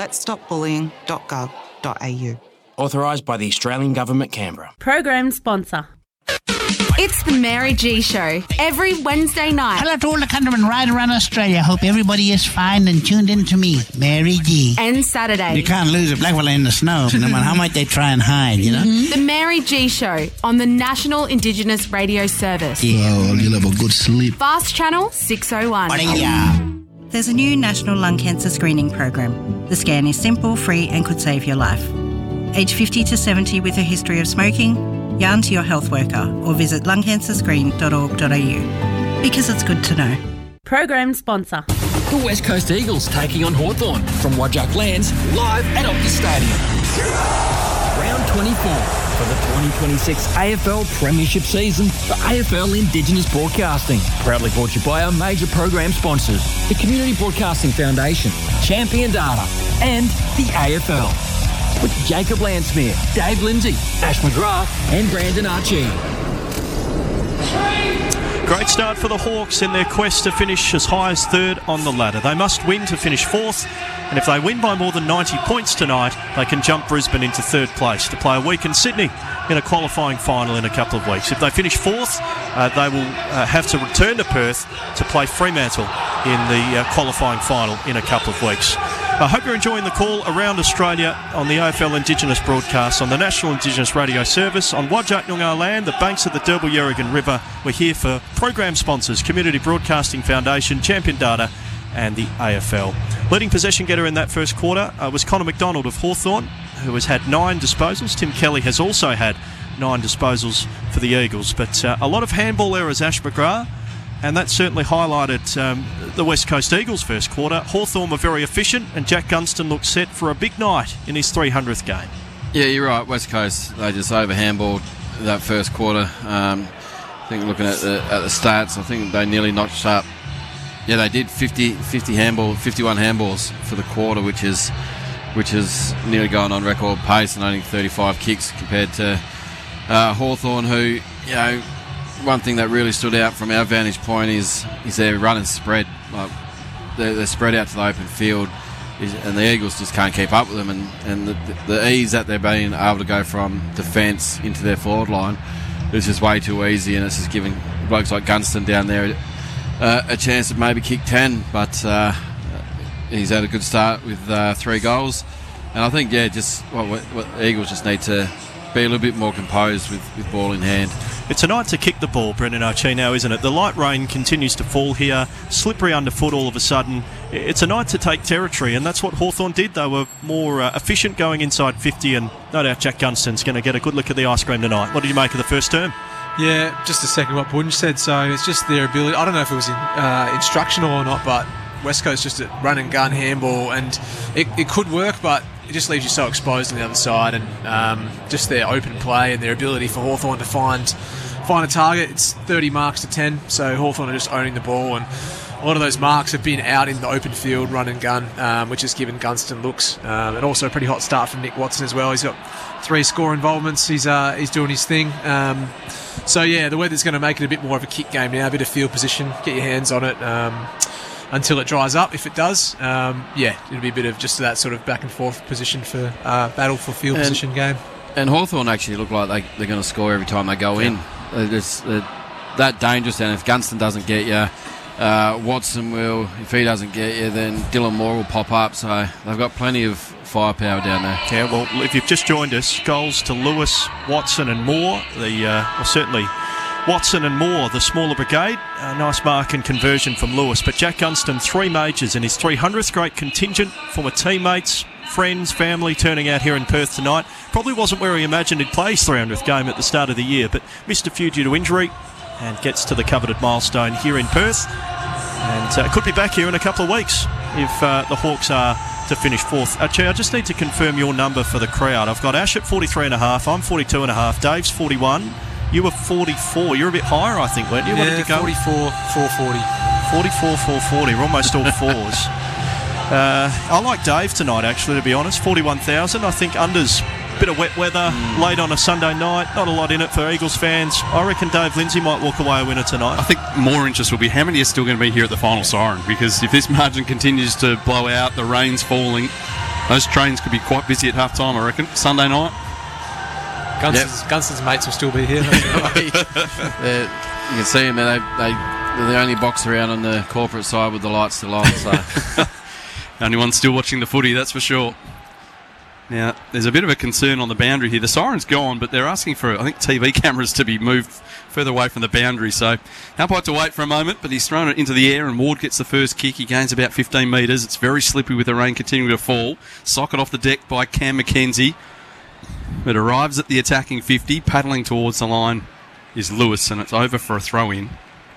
letsstopbullying.gov.au. Authorised by the Australian Government, Canberra. Program sponsor. It's the Mary G Show every Wednesday night. Hello to all the countrymen right around Australia. Hope everybody is fine and tuned in to me, Mary G. And Saturday. You can't lose a black fella in the snow, no matter how much they try and hide, you know? The Mary G Show on the National Indigenous Radio Service. Yeah, well, you'll have a good sleep. Fast Channel 601. There's a new National Lung Cancer Screening Program. The scan is simple, free and could save your life. Age 50 to 70 with a history of smoking, yarn to your health worker or visit lungcancerscreen.org.au. Because it's good to know. Program sponsor. The West Coast Eagles taking on Hawthorn from Wajak Lands live at Optus Stadium. Round 24 for the 2026 AFL Premiership season for AFL Indigenous Broadcasting. Proudly brought to you by our major program sponsors, the Community Broadcasting Foundation, Champion Data and the AFL. With Jacob Lansmere, Dave Lindsay, Ash McGrath and Brandon Archie. Great start for the Hawks in their quest to finish as high as 3rd on the ladder. They must win to finish 4th, and if they win by more than 90 points tonight, they can jump Brisbane into 3rd place to play a week in Sydney in a qualifying final in a couple of weeks. If they finish 4th, they will have to return to Perth to play Fremantle in the qualifying final in a couple of weeks. I hope you're enjoying the call around Australia on the AFL Indigenous broadcast on the National Indigenous Radio Service on Whadjuk Noongar land, the banks of the Derby Yerrigan River. We're here for program sponsors, Community Broadcasting Foundation, Champion Data and the AFL. Leading possession getter in that first quarter was Connor McDonald of Hawthorn, who has had 9 disposals. Tim Kelly has also had 9 disposals for the Eagles. But a lot of handball errors, Ash McGrath. And that certainly highlighted the West Coast Eagles' first quarter. Hawthorn were very efficient, and Jack Gunston looked set for a big night in his 300th game. Yeah, you're right. West Coast, they just over-handballed that first quarter. I think looking at the stats, I think they nearly notched up. Yeah, they did 51 handballs for the quarter, which is nearly going on record pace, and only 35 kicks compared to Hawthorn, who, you know, one thing that really stood out from our vantage point is their run and spread. Like they're spread out to the open field, and the Eagles just can't keep up with them. And the ease that they're being able to go from defence into their forward line is just way too easy, and it's just giving blokes like Gunston down there a chance to maybe kick 10. But he's had a good start with 3 goals, and I think just what the Eagles just need to be a little bit more composed with ball in hand. It's a night to kick the ball, Brendan Archie, now, isn't it? The light rain continues to fall here, slippery underfoot all of a sudden. It's a night to take territory, and that's what Hawthorn did. They were more efficient going inside 50, and no doubt Jack Gunston's going to get a good look at the ice cream tonight. What did you make of the first term? Yeah, just to second what Bunge said, so it's just their ability. I don't know if it was instructional or not, but West Coast just a run and gun handball, and it could work, but it just leaves you so exposed on the other side, and just their open play and their ability for Hawthorn to find a target. It's 30 marks to 10, so Hawthorn are just owning the ball, and a lot of those marks have been out in the open field, run and gun, which has given Gunston looks, and also a pretty hot start from Nick Watson as well. He's got 3 score involvements. He's doing his thing. So yeah, the weather's going to make it a bit more of a kick game now, a bit of field position, get your hands on it until it dries up. If it does, it'll be a bit of just that sort of back and forth position for battle for field position game. And Hawthorn actually look like they're going to score every time they go in. They're that dangerous, and if Gunston doesn't get you, Watson will. If he doesn't get you, then Dylan Moore will pop up. So they've got plenty of firepower down there. Yeah, well, if you've just joined us, goals to Lewis, Watson and Moore. Certainly Watson and Moore, the smaller brigade. A nice mark and conversion from Lewis. But Jack Gunston, 3 majors in his 300th. Great contingent, former teammates, friends, family turning out here in Perth tonight. Probably wasn't where he imagined he'd play his 300th game at the start of the year, but missed a few due to injury and gets to the coveted milestone here in Perth. And could be back here in a couple of weeks if the Hawks are to finish 4th. I just need to confirm your number for the crowd. I've got Ash at 43.5, I'm 42.5, Dave's 41, you were 44. You're a bit higher, I think, weren't you? Yeah, what did you go? 44, 440. 44, 440, we're almost all 4s. I like Dave tonight, actually, to be honest. 41,000. I think unders, bit of wet weather, late on a Sunday night, not a lot in it for Eagles fans. I reckon Dave Lindsay might walk away a winner tonight. I think more interest will be how many are still going to be here at the final siren, because if this margin continues to blow out, the rain's falling, those trains could be quite busy at half time, I reckon, Sunday night. Gunston's mates will still be here. You can see them, they're the only box around on the corporate side with the lights still on. So. Only one still watching the footy, that's for sure. Now, there's a bit of a concern on the boundary here. The siren's gone, but they're asking for, I think, TV cameras to be moved further away from the boundary. So, umpire to wait for a moment, but he's thrown it into the air, and Ward gets the first kick. He gains about 15 metres. It's very slippery with the rain continuing to fall. Socket off the deck by Cam McKenzie. It arrives at the attacking 50. Paddling towards the line is Lewis, and it's over for a throw-in.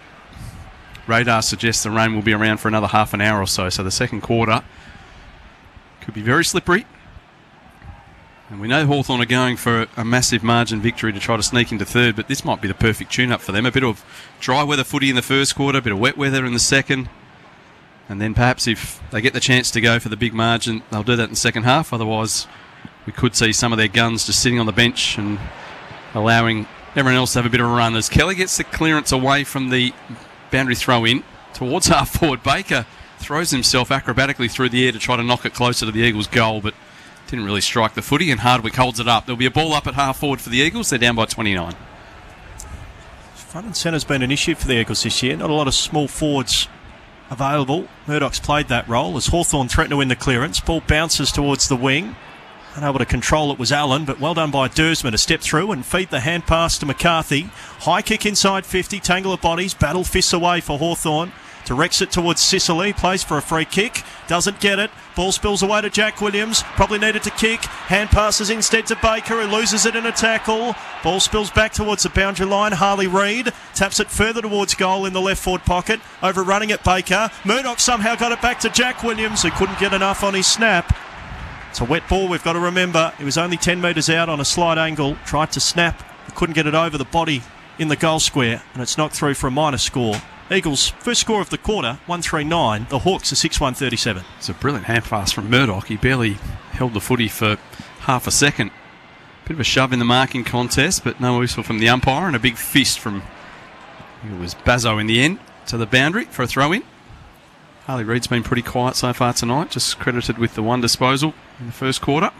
Radar suggests the rain will be around for another half an hour or so the second quarter could be very slippery. And we know Hawthorn are going for a massive margin victory to try to sneak into 3rd, but this might be the perfect tune-up for them. A bit of dry weather footy in the first quarter, a bit of wet weather in the second, and then perhaps if they get the chance to go for the big margin, they'll do that in the second half. Otherwise, we could see some of their guns just sitting on the bench and allowing everyone else to have a bit of a run. As Kelly gets the clearance away from the boundary throw in towards half forward, Baker throws himself acrobatically through the air to try to knock it closer to the Eagles' goal, but didn't really strike the footy, and Hardwick holds it up. There'll be a ball up at half forward for the Eagles. They're down by 29. Front and centre's been an issue for the Eagles this year. Not a lot of small forwards available. Murdoch's played that role as Hawthorn threatened to win the clearance. Ball bounces towards the wing. Unable to control it was Allen, but well done by Dersman to step through and feed the hand pass to McCarthy. High kick inside 50, tangle of bodies, battle fists away for Hawthorn. Directs it towards Sicily, plays for a free kick, doesn't get it. Ball spills away to Jack Williams, probably needed to kick. Hand passes instead to Baker, who loses it in a tackle. Ball spills back towards the boundary line. Harley Reid taps it further towards goal in the left forward pocket, overrunning it Baker. Murdoch somehow got it back to Jack Williams, who couldn't get enough on his snap. It's a wet ball, we've got to remember. He was only 10 metres out on a slight angle, tried to snap, but couldn't get it over the body in the goal square, and it's knocked through for a minor score. Eagles' first score of the quarter, 139. The Hawks are 6-1-37. It's a brilliant hand pass from Murdoch. He barely held the footy for half a second. Bit of a shove in the marking contest, but no whistle from the umpire, and a big fist from, it was Bazzo in the end, to the boundary for a throw-in. Harley Reid's been pretty quiet so far tonight, just credited with the one disposal in the first quarter.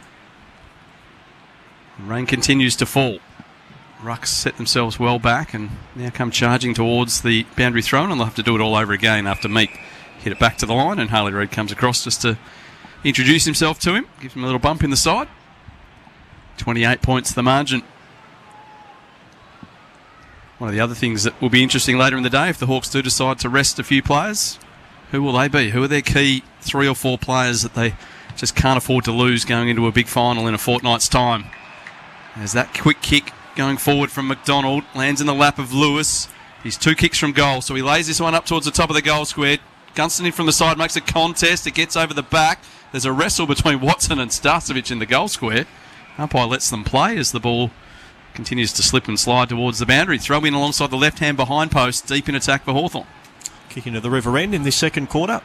The rain continues to fall. Rucks set themselves well back and now come charging towards the boundary throw, and they'll have to do it all over again after Meek hit it back to the line, and Harley Reid comes across just to introduce himself to him, gives him a little bump in the side. 28 points the margin. One of the other things that will be interesting later in the day, if the Hawks do decide to rest a few players, who will they be? Who are their key 3 or 4 players that they just can't afford to lose going into a big final in a fortnight's time? There's that quick kick going forward from McDonald, lands in the lap of Lewis. He's 2 kicks from goal, so he lays this one up towards the top of the goal square. Gunston in from the side, makes a contest. It gets over the back. There's a wrestle between Watson and Starcevic in the goal square. Umpire lets them play as the ball continues to slip and slide towards the boundary. Throw in alongside the left-hand behind post, deep in attack for Hawthorn. Kick into the river end in this second quarter.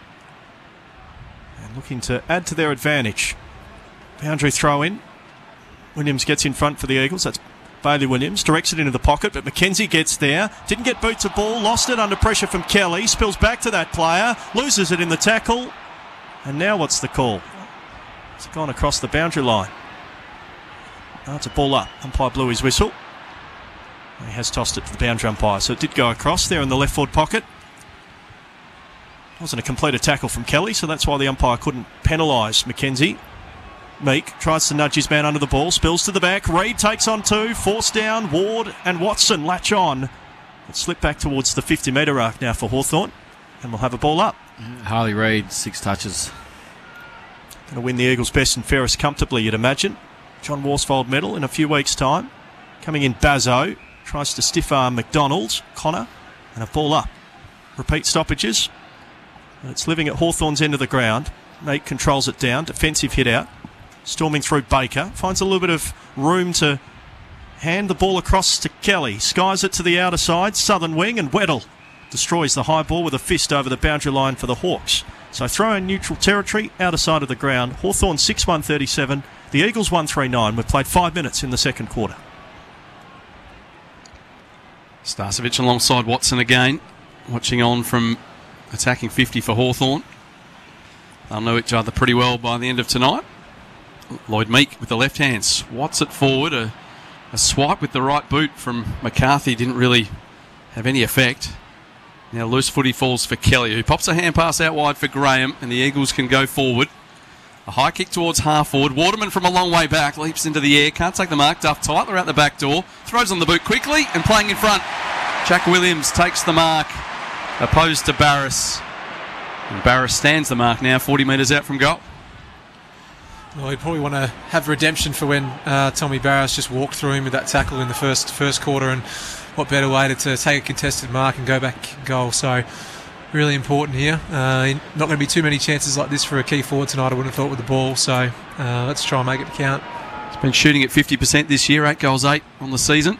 And looking to add to their advantage. Boundary throw in. Williams gets in front for the Eagles. That's Bailey Williams, directs it into the pocket, but McKenzie gets there. Didn't get boot to ball, lost it under pressure from Kelly. Spills back to that player, loses it in the tackle. And now what's the call? It's gone across the boundary line. Oh, it's a ball up. Umpire blew his whistle. He has tossed it to the boundary umpire, so it did go across there in the left forward pocket. Wasn't a completed tackle from Kelly, so that's why the umpire couldn't penalise McKenzie. Meek tries to nudge his man under the ball, spills to the back. Reid takes on 2, forced down. Ward and Watson latch on. It slipped back towards the 50-metre arc now for Hawthorn, and we'll have a ball up. Harley Reid, 6 touches. Going to win the Eagles' best and fairest comfortably, you'd imagine. John Worsfold medal in a few weeks' time. Coming in Bazzo, tries to stiff arm McDonald, Connor, and a ball up. Repeat stoppages. And it's living at Hawthorn's end of the ground. Meek controls it down, defensive hit out. Storming through Baker, finds a little bit of room to hand the ball across to Kelly. Skies it to the outer side, southern wing, and Weddle destroys the high ball with a fist over the boundary line for the Hawks. So throw in neutral territory, outer side of the ground. Hawthorn 6-1-37, the Eagles 1-3-9. We've played 5 minutes in the second quarter. Starcevic alongside Watson again, watching on from attacking 50 for Hawthorn. They'll know each other pretty well by the end of tonight. Lloyd Meek with the left hand swats it forward. A swipe with the right boot from McCarthy didn't really have any effect. Now loose footy falls for Kelly, who pops a hand pass out wide for Graham, and the Eagles can go forward. A high kick towards half forward. Waterman from a long way back leaps into the air, can't take the mark. Duff Tytler out the back door, throws on the boot quickly and playing in front. Jack Williams takes the mark, opposed to Barras. And Barras stands the mark now, 40 metres out from goal. Well, he'd probably want to have redemption for when Tommy Barras just walked through him with that tackle in the first quarter, and what better way to take a contested mark and go back goal. So really important here. Not going to be too many chances like this for a key forward tonight, I wouldn't have thought, with the ball. So let's try and make it count. He's been shooting at 50% this year, 8 goals, 8 on the season.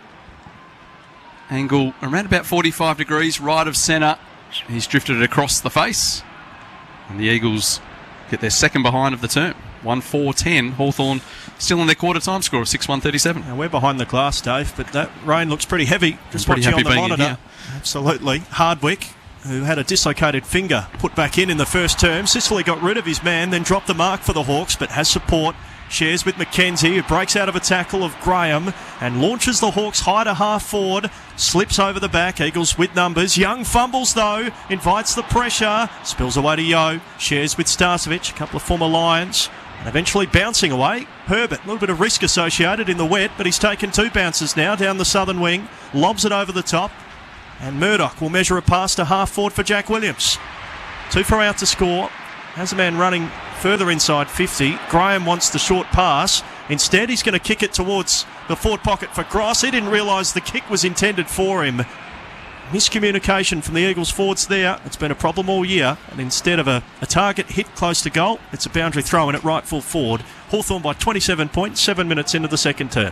Angle around about 45 degrees, right of centre. He's drifted it across the face. And the Eagles get their second behind of the term. 1-4-10. Hawthorn still on their quarter time score of 6-1-37. Now we're behind the glass, Dave, but that rain looks pretty heavy. Just watching on the monitor. Absolutely. Hardwick, who had a dislocated finger, put back in the first term. Sicily got rid of his man, then dropped the mark for the Hawks, but has support Shares with McKenzie, who breaks out of a tackle of Graham and launches the Hawks high to half forward. Slips over the back. Eagles with numbers. Young fumbles though. Invites the pressure. Spills away to Yeo. Shares with Starcevic, a couple of former Lions. And eventually bouncing away. Herbert, a little bit of risk associated in the wet, but he's taken 2 bounces now down the southern wing. Lobs it over the top. And Murdoch will measure a pass to half forward for Jack Williams. 2 for out to score. Has a man running further inside 50. Graham wants the short pass. Instead, he's going to kick it towards the forward pocket for Gross. He didn't realise the kick was intended for him. Miscommunication from the Eagles forwards there. It's been a problem all year. And instead of a target hit close to goal, it's a boundary throw in at right full forward. Hawthorn by 27 points, 7 minutes into the second term.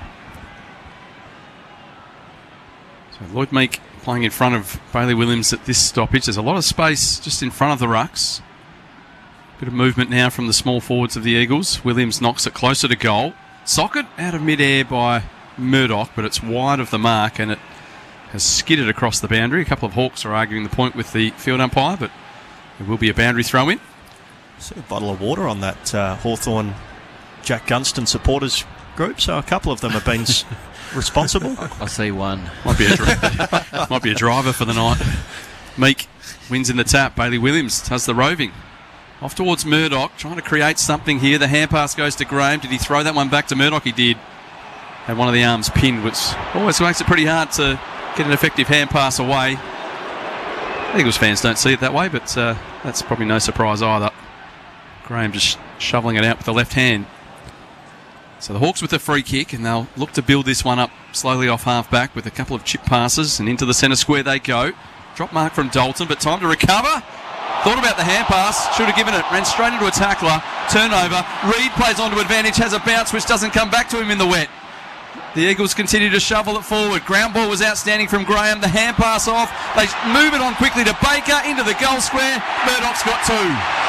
So Lloyd Meek playing in front of Bailey Williams at this stoppage. There's a lot of space just in front of the rucks. Bit of movement now from the small forwards of the Eagles. Williams knocks it closer to goal. Socket out of mid-air by Murdoch, but it's wide of the mark and it has skidded across the boundary. A couple of Hawks are arguing the point with the field umpire, but there will be a boundary throw in. See a bottle of water on that Hawthorn Jack Gunston supporters group, so a couple of them have been responsible. I see one. Might be a driver for the night. Meek wins in the tap. Bailey Williams does the roving. Off towards Murdoch, trying to create something here. The hand pass goes to Graham. Did he throw that one back to Murdoch? He did. Had one of the arms pinned, which always makes it pretty hard to get an effective hand pass away. Eagles fans don't see it that way, but that's probably no surprise either. Graham just shoveling it out with the left hand. So the Hawks with a free kick, and they'll look to build this one up slowly off half-back with a couple of chip passes, and into the centre square they go. Drop mark from Dalton, but time to recover. Thought about the hand pass, should have given it, ran straight into a tackler, turnover. Reid plays onto advantage, has a bounce which doesn't come back to him in the wet. The Eagles continue to shovel it forward. Ground ball was outstanding from Graham, the hand pass off. They move it on quickly to Baker, into the goal square. Murdoch's got 2.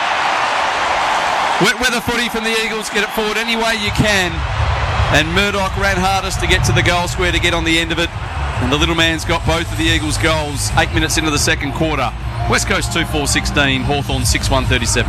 Wet weather footy from the Eagles, get it forward any way you can. And Murdoch ran hardest to get to the goal square to get on the end of it. And the little man's got both of the Eagles' goals 8 minutes into the second quarter. West Coast 2-4-16, Hawthorn 6-1-37.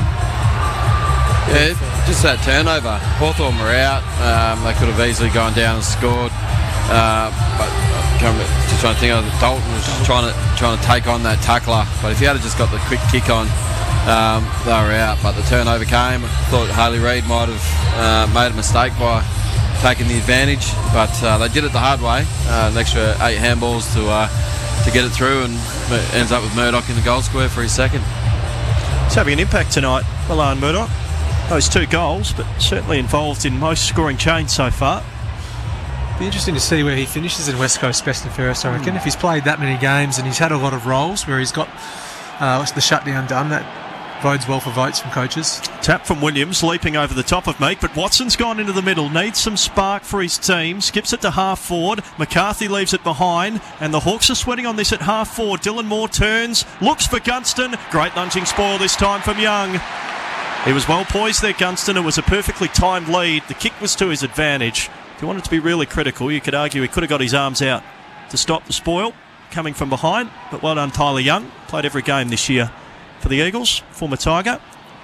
Yeah, just that turnover. Hawthorn were out. They could have easily gone down and scored. But just trying to think of Dalton was trying to take on that tackler. But if he had just got the quick kick on, they were out. But the turnover came. I thought Hayley Reid might have made a mistake by taking the advantage, but they did it the hard way. An extra 8 handballs to get it through, and ends up with Murdoch in the goal square for his second. It's having an impact tonight, Milan Murdoch. Those 2 goals, but certainly involved in most scoring chains so far. Be interesting to see where he finishes in West Coast best and fairest, I reckon. If he's played that many games and he's had a lot of roles where he's got the shutdown done, that bodes well for votes from coaches. Tap from Williams, leaping over the top of Meek, but Watson's gone into the middle, needs some spark for his team, skips it to half forward, McCarthy leaves it behind, and the Hawks are sweating on this at half forward. Dylan Moore turns, looks for Gunston, great lunging spoil this time from Young. He was well poised there, Gunston. It was a perfectly timed lead. The kick was to his advantage. If you wanted to be really critical, you could argue he could have got his arms out to stop the spoil coming from behind, but well done Tyler Young. Played every game this year for the Eagles, former Tiger.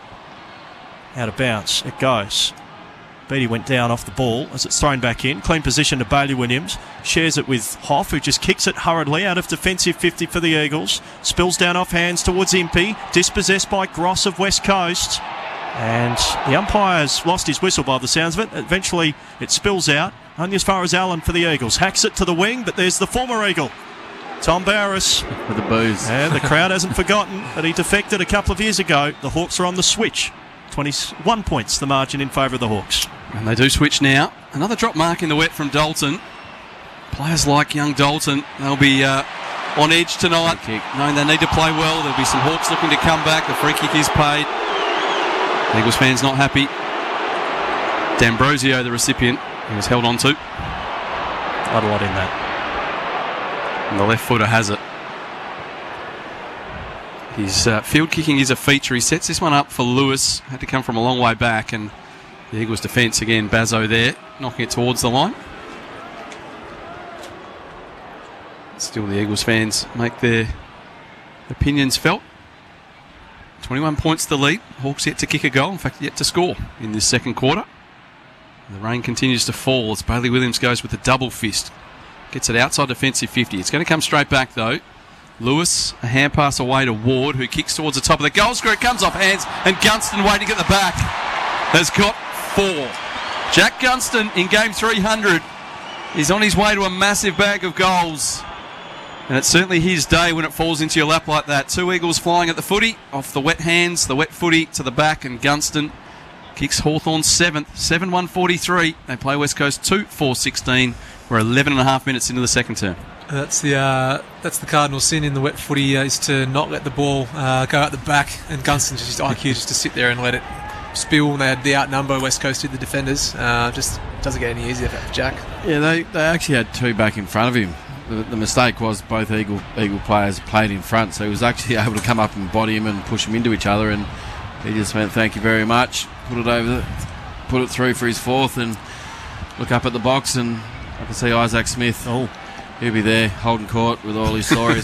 Out of bounds, it goes. Beattie went down off the ball as it's thrown back in. Clean position to Bailey Williams. Shares it with Hoff, who just kicks it hurriedly out of defensive 50 for the Eagles. Spills down off hands towards Impey. Dispossessed by Gross of West Coast. And the umpire's lost his whistle by the sounds of it. Eventually it spills out. Only as far as Allen for the Eagles. Hacks it to the wing, but there's the former Eagle, Tom Barris. With the booze. And the crowd hasn't forgotten that he defected a couple of years ago. The Hawks are on the switch. 21 points the margin in favour of the Hawks. And they do switch now. Another drop mark in the wet from Dalton. Players like young Dalton, they'll be on edge tonight, knowing they need to play well. There'll be some Hawks looking to come back. The free kick is paid. Eagles fans not happy. D'Ambrosio, the recipient, he was held on to. Not a lot in that. And the left footer has it. His field kicking is a feature. He sets this one up for Lewis. Had to come from a long way back, and the Eagles defence again, Bazzo there, knocking it towards the line. Still the Eagles fans make their opinions felt. 21 points the lead. Hawks yet to kick a goal, in fact yet to score in this second quarter. The rain continues to fall as Bailey Williams goes with a double fist. Gets it outside defensive 50. It's going to come straight back though. Lewis, a hand pass away to Ward, who kicks towards the top of the goal square. It comes off hands, and Gunston waiting at the back has got 4. Jack Gunston in game 300 is on his way to a massive bag of goals. And it's certainly his day when it falls into your lap like that. 2 Eagles flying at the footy, off the wet hands, the wet footy to the back, and Gunston kicks Hawthorn 7th, 7-1-43. They play West Coast 2-4-16. We're 11 and a half minutes into the second term. That's the cardinal sin in the wet footy, is to not let the ball go out the back, and Gunston's just IQ just to sit there and let it spill. They had the outnumber, West Coast did the defenders. Just doesn't get any easier for Jack. Yeah, they actually had 2 back in front of him. The mistake was both Eagle players played in front, so he was actually able to come up and body him and push him into each other, and he just went, thank you very much, put it through for his 4th, and look up at the box, and I can see Isaac Smith. Oh, he'll be there holding court with all his stories.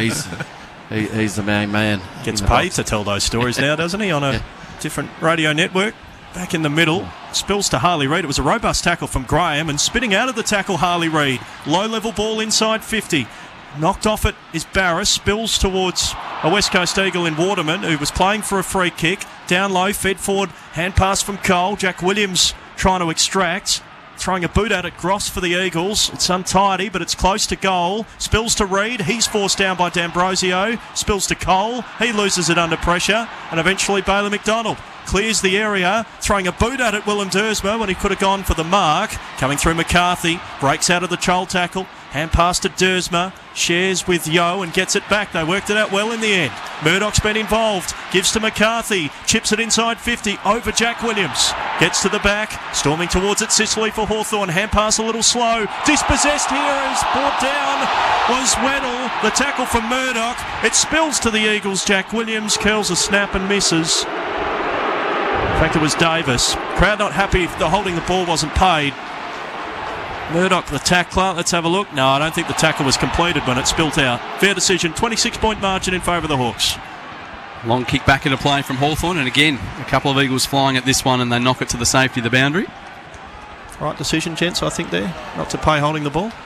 He's the main man. Gets paid to tell those stories now, doesn't he, on a different radio network? Back in the middle, spills to Harley Reid. It was a robust tackle from Graham, and spinning out of the tackle, Harley Reid. Low-level ball inside 50. Knocked off it is Barris, spills towards a West Coast Eagle in Waterman, who was playing for a free kick. Down low, fed forward, hand pass from Cole. Jack Williams trying to extract. Throwing a boot at it, Gross for the Eagles. It's untidy, but it's close to goal. Spills to Reid. He's forced down by D'Ambrosio. Spills to Cole. He loses it under pressure. And eventually Bailey McDonald clears the area. Throwing a boot at it, Willem Dersma, when he could have gone for the mark. Coming through McCarthy. Breaks out of the child tackle. Hand pass to Dersma. Shares with Yo and gets it back. They worked it out well in the end. Murdoch's been involved. Gives to McCarthy. Chips it inside 50. Over Jack Williams. Gets to the back. Storming towards it. Sicily for Hawthorn. Hand pass a little slow. Dispossessed here as brought down was Weddle. The tackle from Murdoch. It spills to the Eagles. Jack Williams curls a snap and misses. In fact, it was Davis. Crowd not happy if the holding the ball wasn't paid. Murdoch, the tackler. Let's have a look. No, I don't think the tackle was completed when it spilt out. Fair decision. 26-point margin in favour of the Hawks. Long kick back into play from Hawthorn, and again, a couple of Eagles flying at this one, and they knock it to the safety of the boundary. Right decision, gents, I think there. Not to pay holding the ball.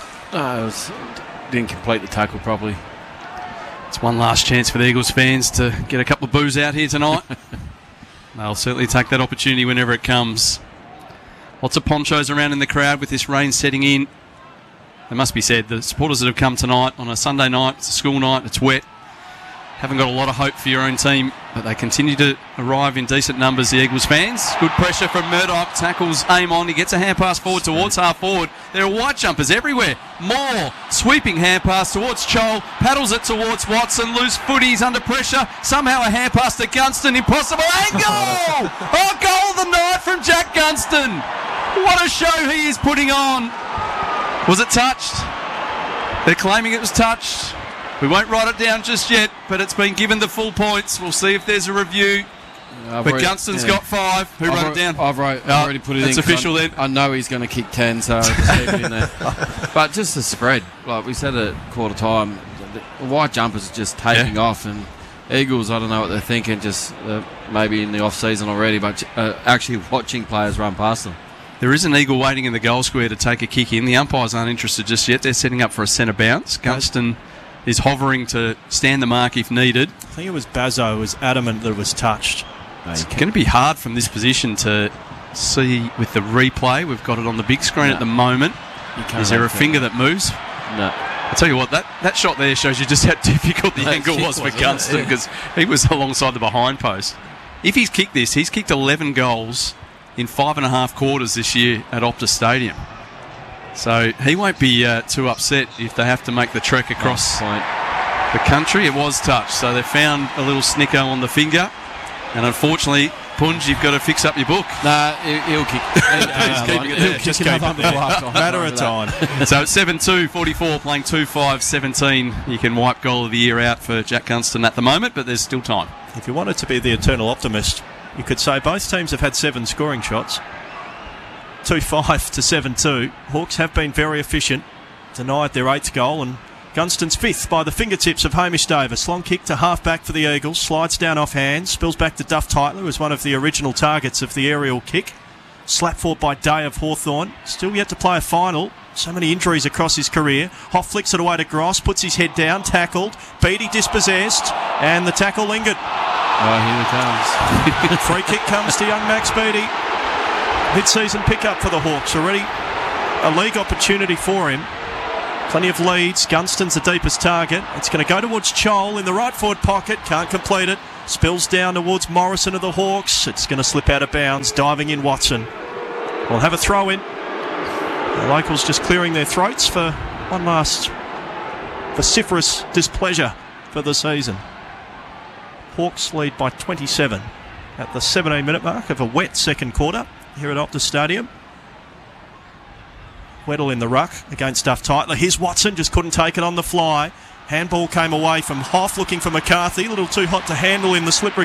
Didn't complete the tackle properly. It's one last chance for the Eagles fans to get a couple of boos out here tonight. They'll certainly take that opportunity whenever it comes. Lots of ponchos around in the crowd with this rain setting in. It must be said, the supporters that have come tonight on a Sunday night, it's a school night, it's wet, haven't got a lot of hope for your own team, but they continue to arrive in decent numbers, the Eagles fans. Good pressure from Murdoch, tackles aim on, he gets a hand pass forward towards half forward. There are white jumpers everywhere. Moore, sweeping hand pass towards Chol, paddles it towards Watson, loose footies under pressure, somehow a hand pass to Gunston, impossible angle! Oh, goal of the night from Jack Gunston! What a show he is putting on! Was it touched? They're claiming it was touched. We won't write it down just yet, but it's been given the full points. We'll see if there's a review. But Gunston's got 5. Who wrote it down? I've already put it in. It's official then. I know he's going to kick 10, so I'll just leave it in there. But just the spread, like we said at quarter time, the white jumpers are just taking off, and Eagles, I don't know what they're thinking, just maybe in the off-season already, but actually watching players run past them. There is an Eagle waiting in the goal square to take a kick in. The umpires aren't interested just yet. They're setting up for a centre bounce. Gunston is hovering to stand the mark if needed. I think it was Bazzo who was adamant that it was touched. It's going to be hard from this position to see with the replay. We've got it on the big screen at the moment. Is there a finger that moves? No. I'll tell you what, that shot there shows you just how difficult the angle was for Gunston, because he was alongside the behind post. If he's kicked this, he's kicked 11 goals in 5.5 quarters this year at Optus Stadium. So he won't be too upset if they have to make the trek across the country. It was touched, so they found a little snicko on the finger. And unfortunately, Punj, you've got to fix up your book. Nah, he'll kick. He's keeping it there. Just keep it there. Matter of time. So it's 7-2, 44, playing 2-5, 17. You can wipe goal of the year out for Jack Gunston at the moment, but there's still time. If you wanted to be the eternal optimist, you could say both teams have had 7 scoring shots. 2-5 to 7-2. Hawks have been very efficient. Denied their 8th goal, and Gunston's 5th by the fingertips of Hamish Davis. Long kick to half-back for the Eagles. Slides down off hands. Spills back to Duff Tytler, who was one of the original targets of the aerial kick. slap forward by Day of Hawthorn. Still yet to play a final. So many injuries across his career. Hoff flicks it away to Gross, puts his head down, tackled. Beattie dispossessed, and the tackle lingered. Oh, here it comes. Free kick comes to young Max Beattie. Mid-season pickup for the Hawks. Already a league opportunity for him. Plenty of leads. Gunston's the deepest target. It's going to go towards Chol in the right forward pocket. Can't complete it. Spills down towards Morrison of the Hawks. It's going to slip out of bounds. Diving in Watson. We'll have a throw in. The locals just clearing their throats for one last vociferous displeasure for the season. Hawks lead by 27 at the 17-minute mark of a wet second quarter here at Optus Stadium. Weddle in the ruck against Duff Tightler. Here's Watson, just couldn't take it on the fly. Handball came away from Hoff, looking for McCarthy. A little too hot to handle in the slippery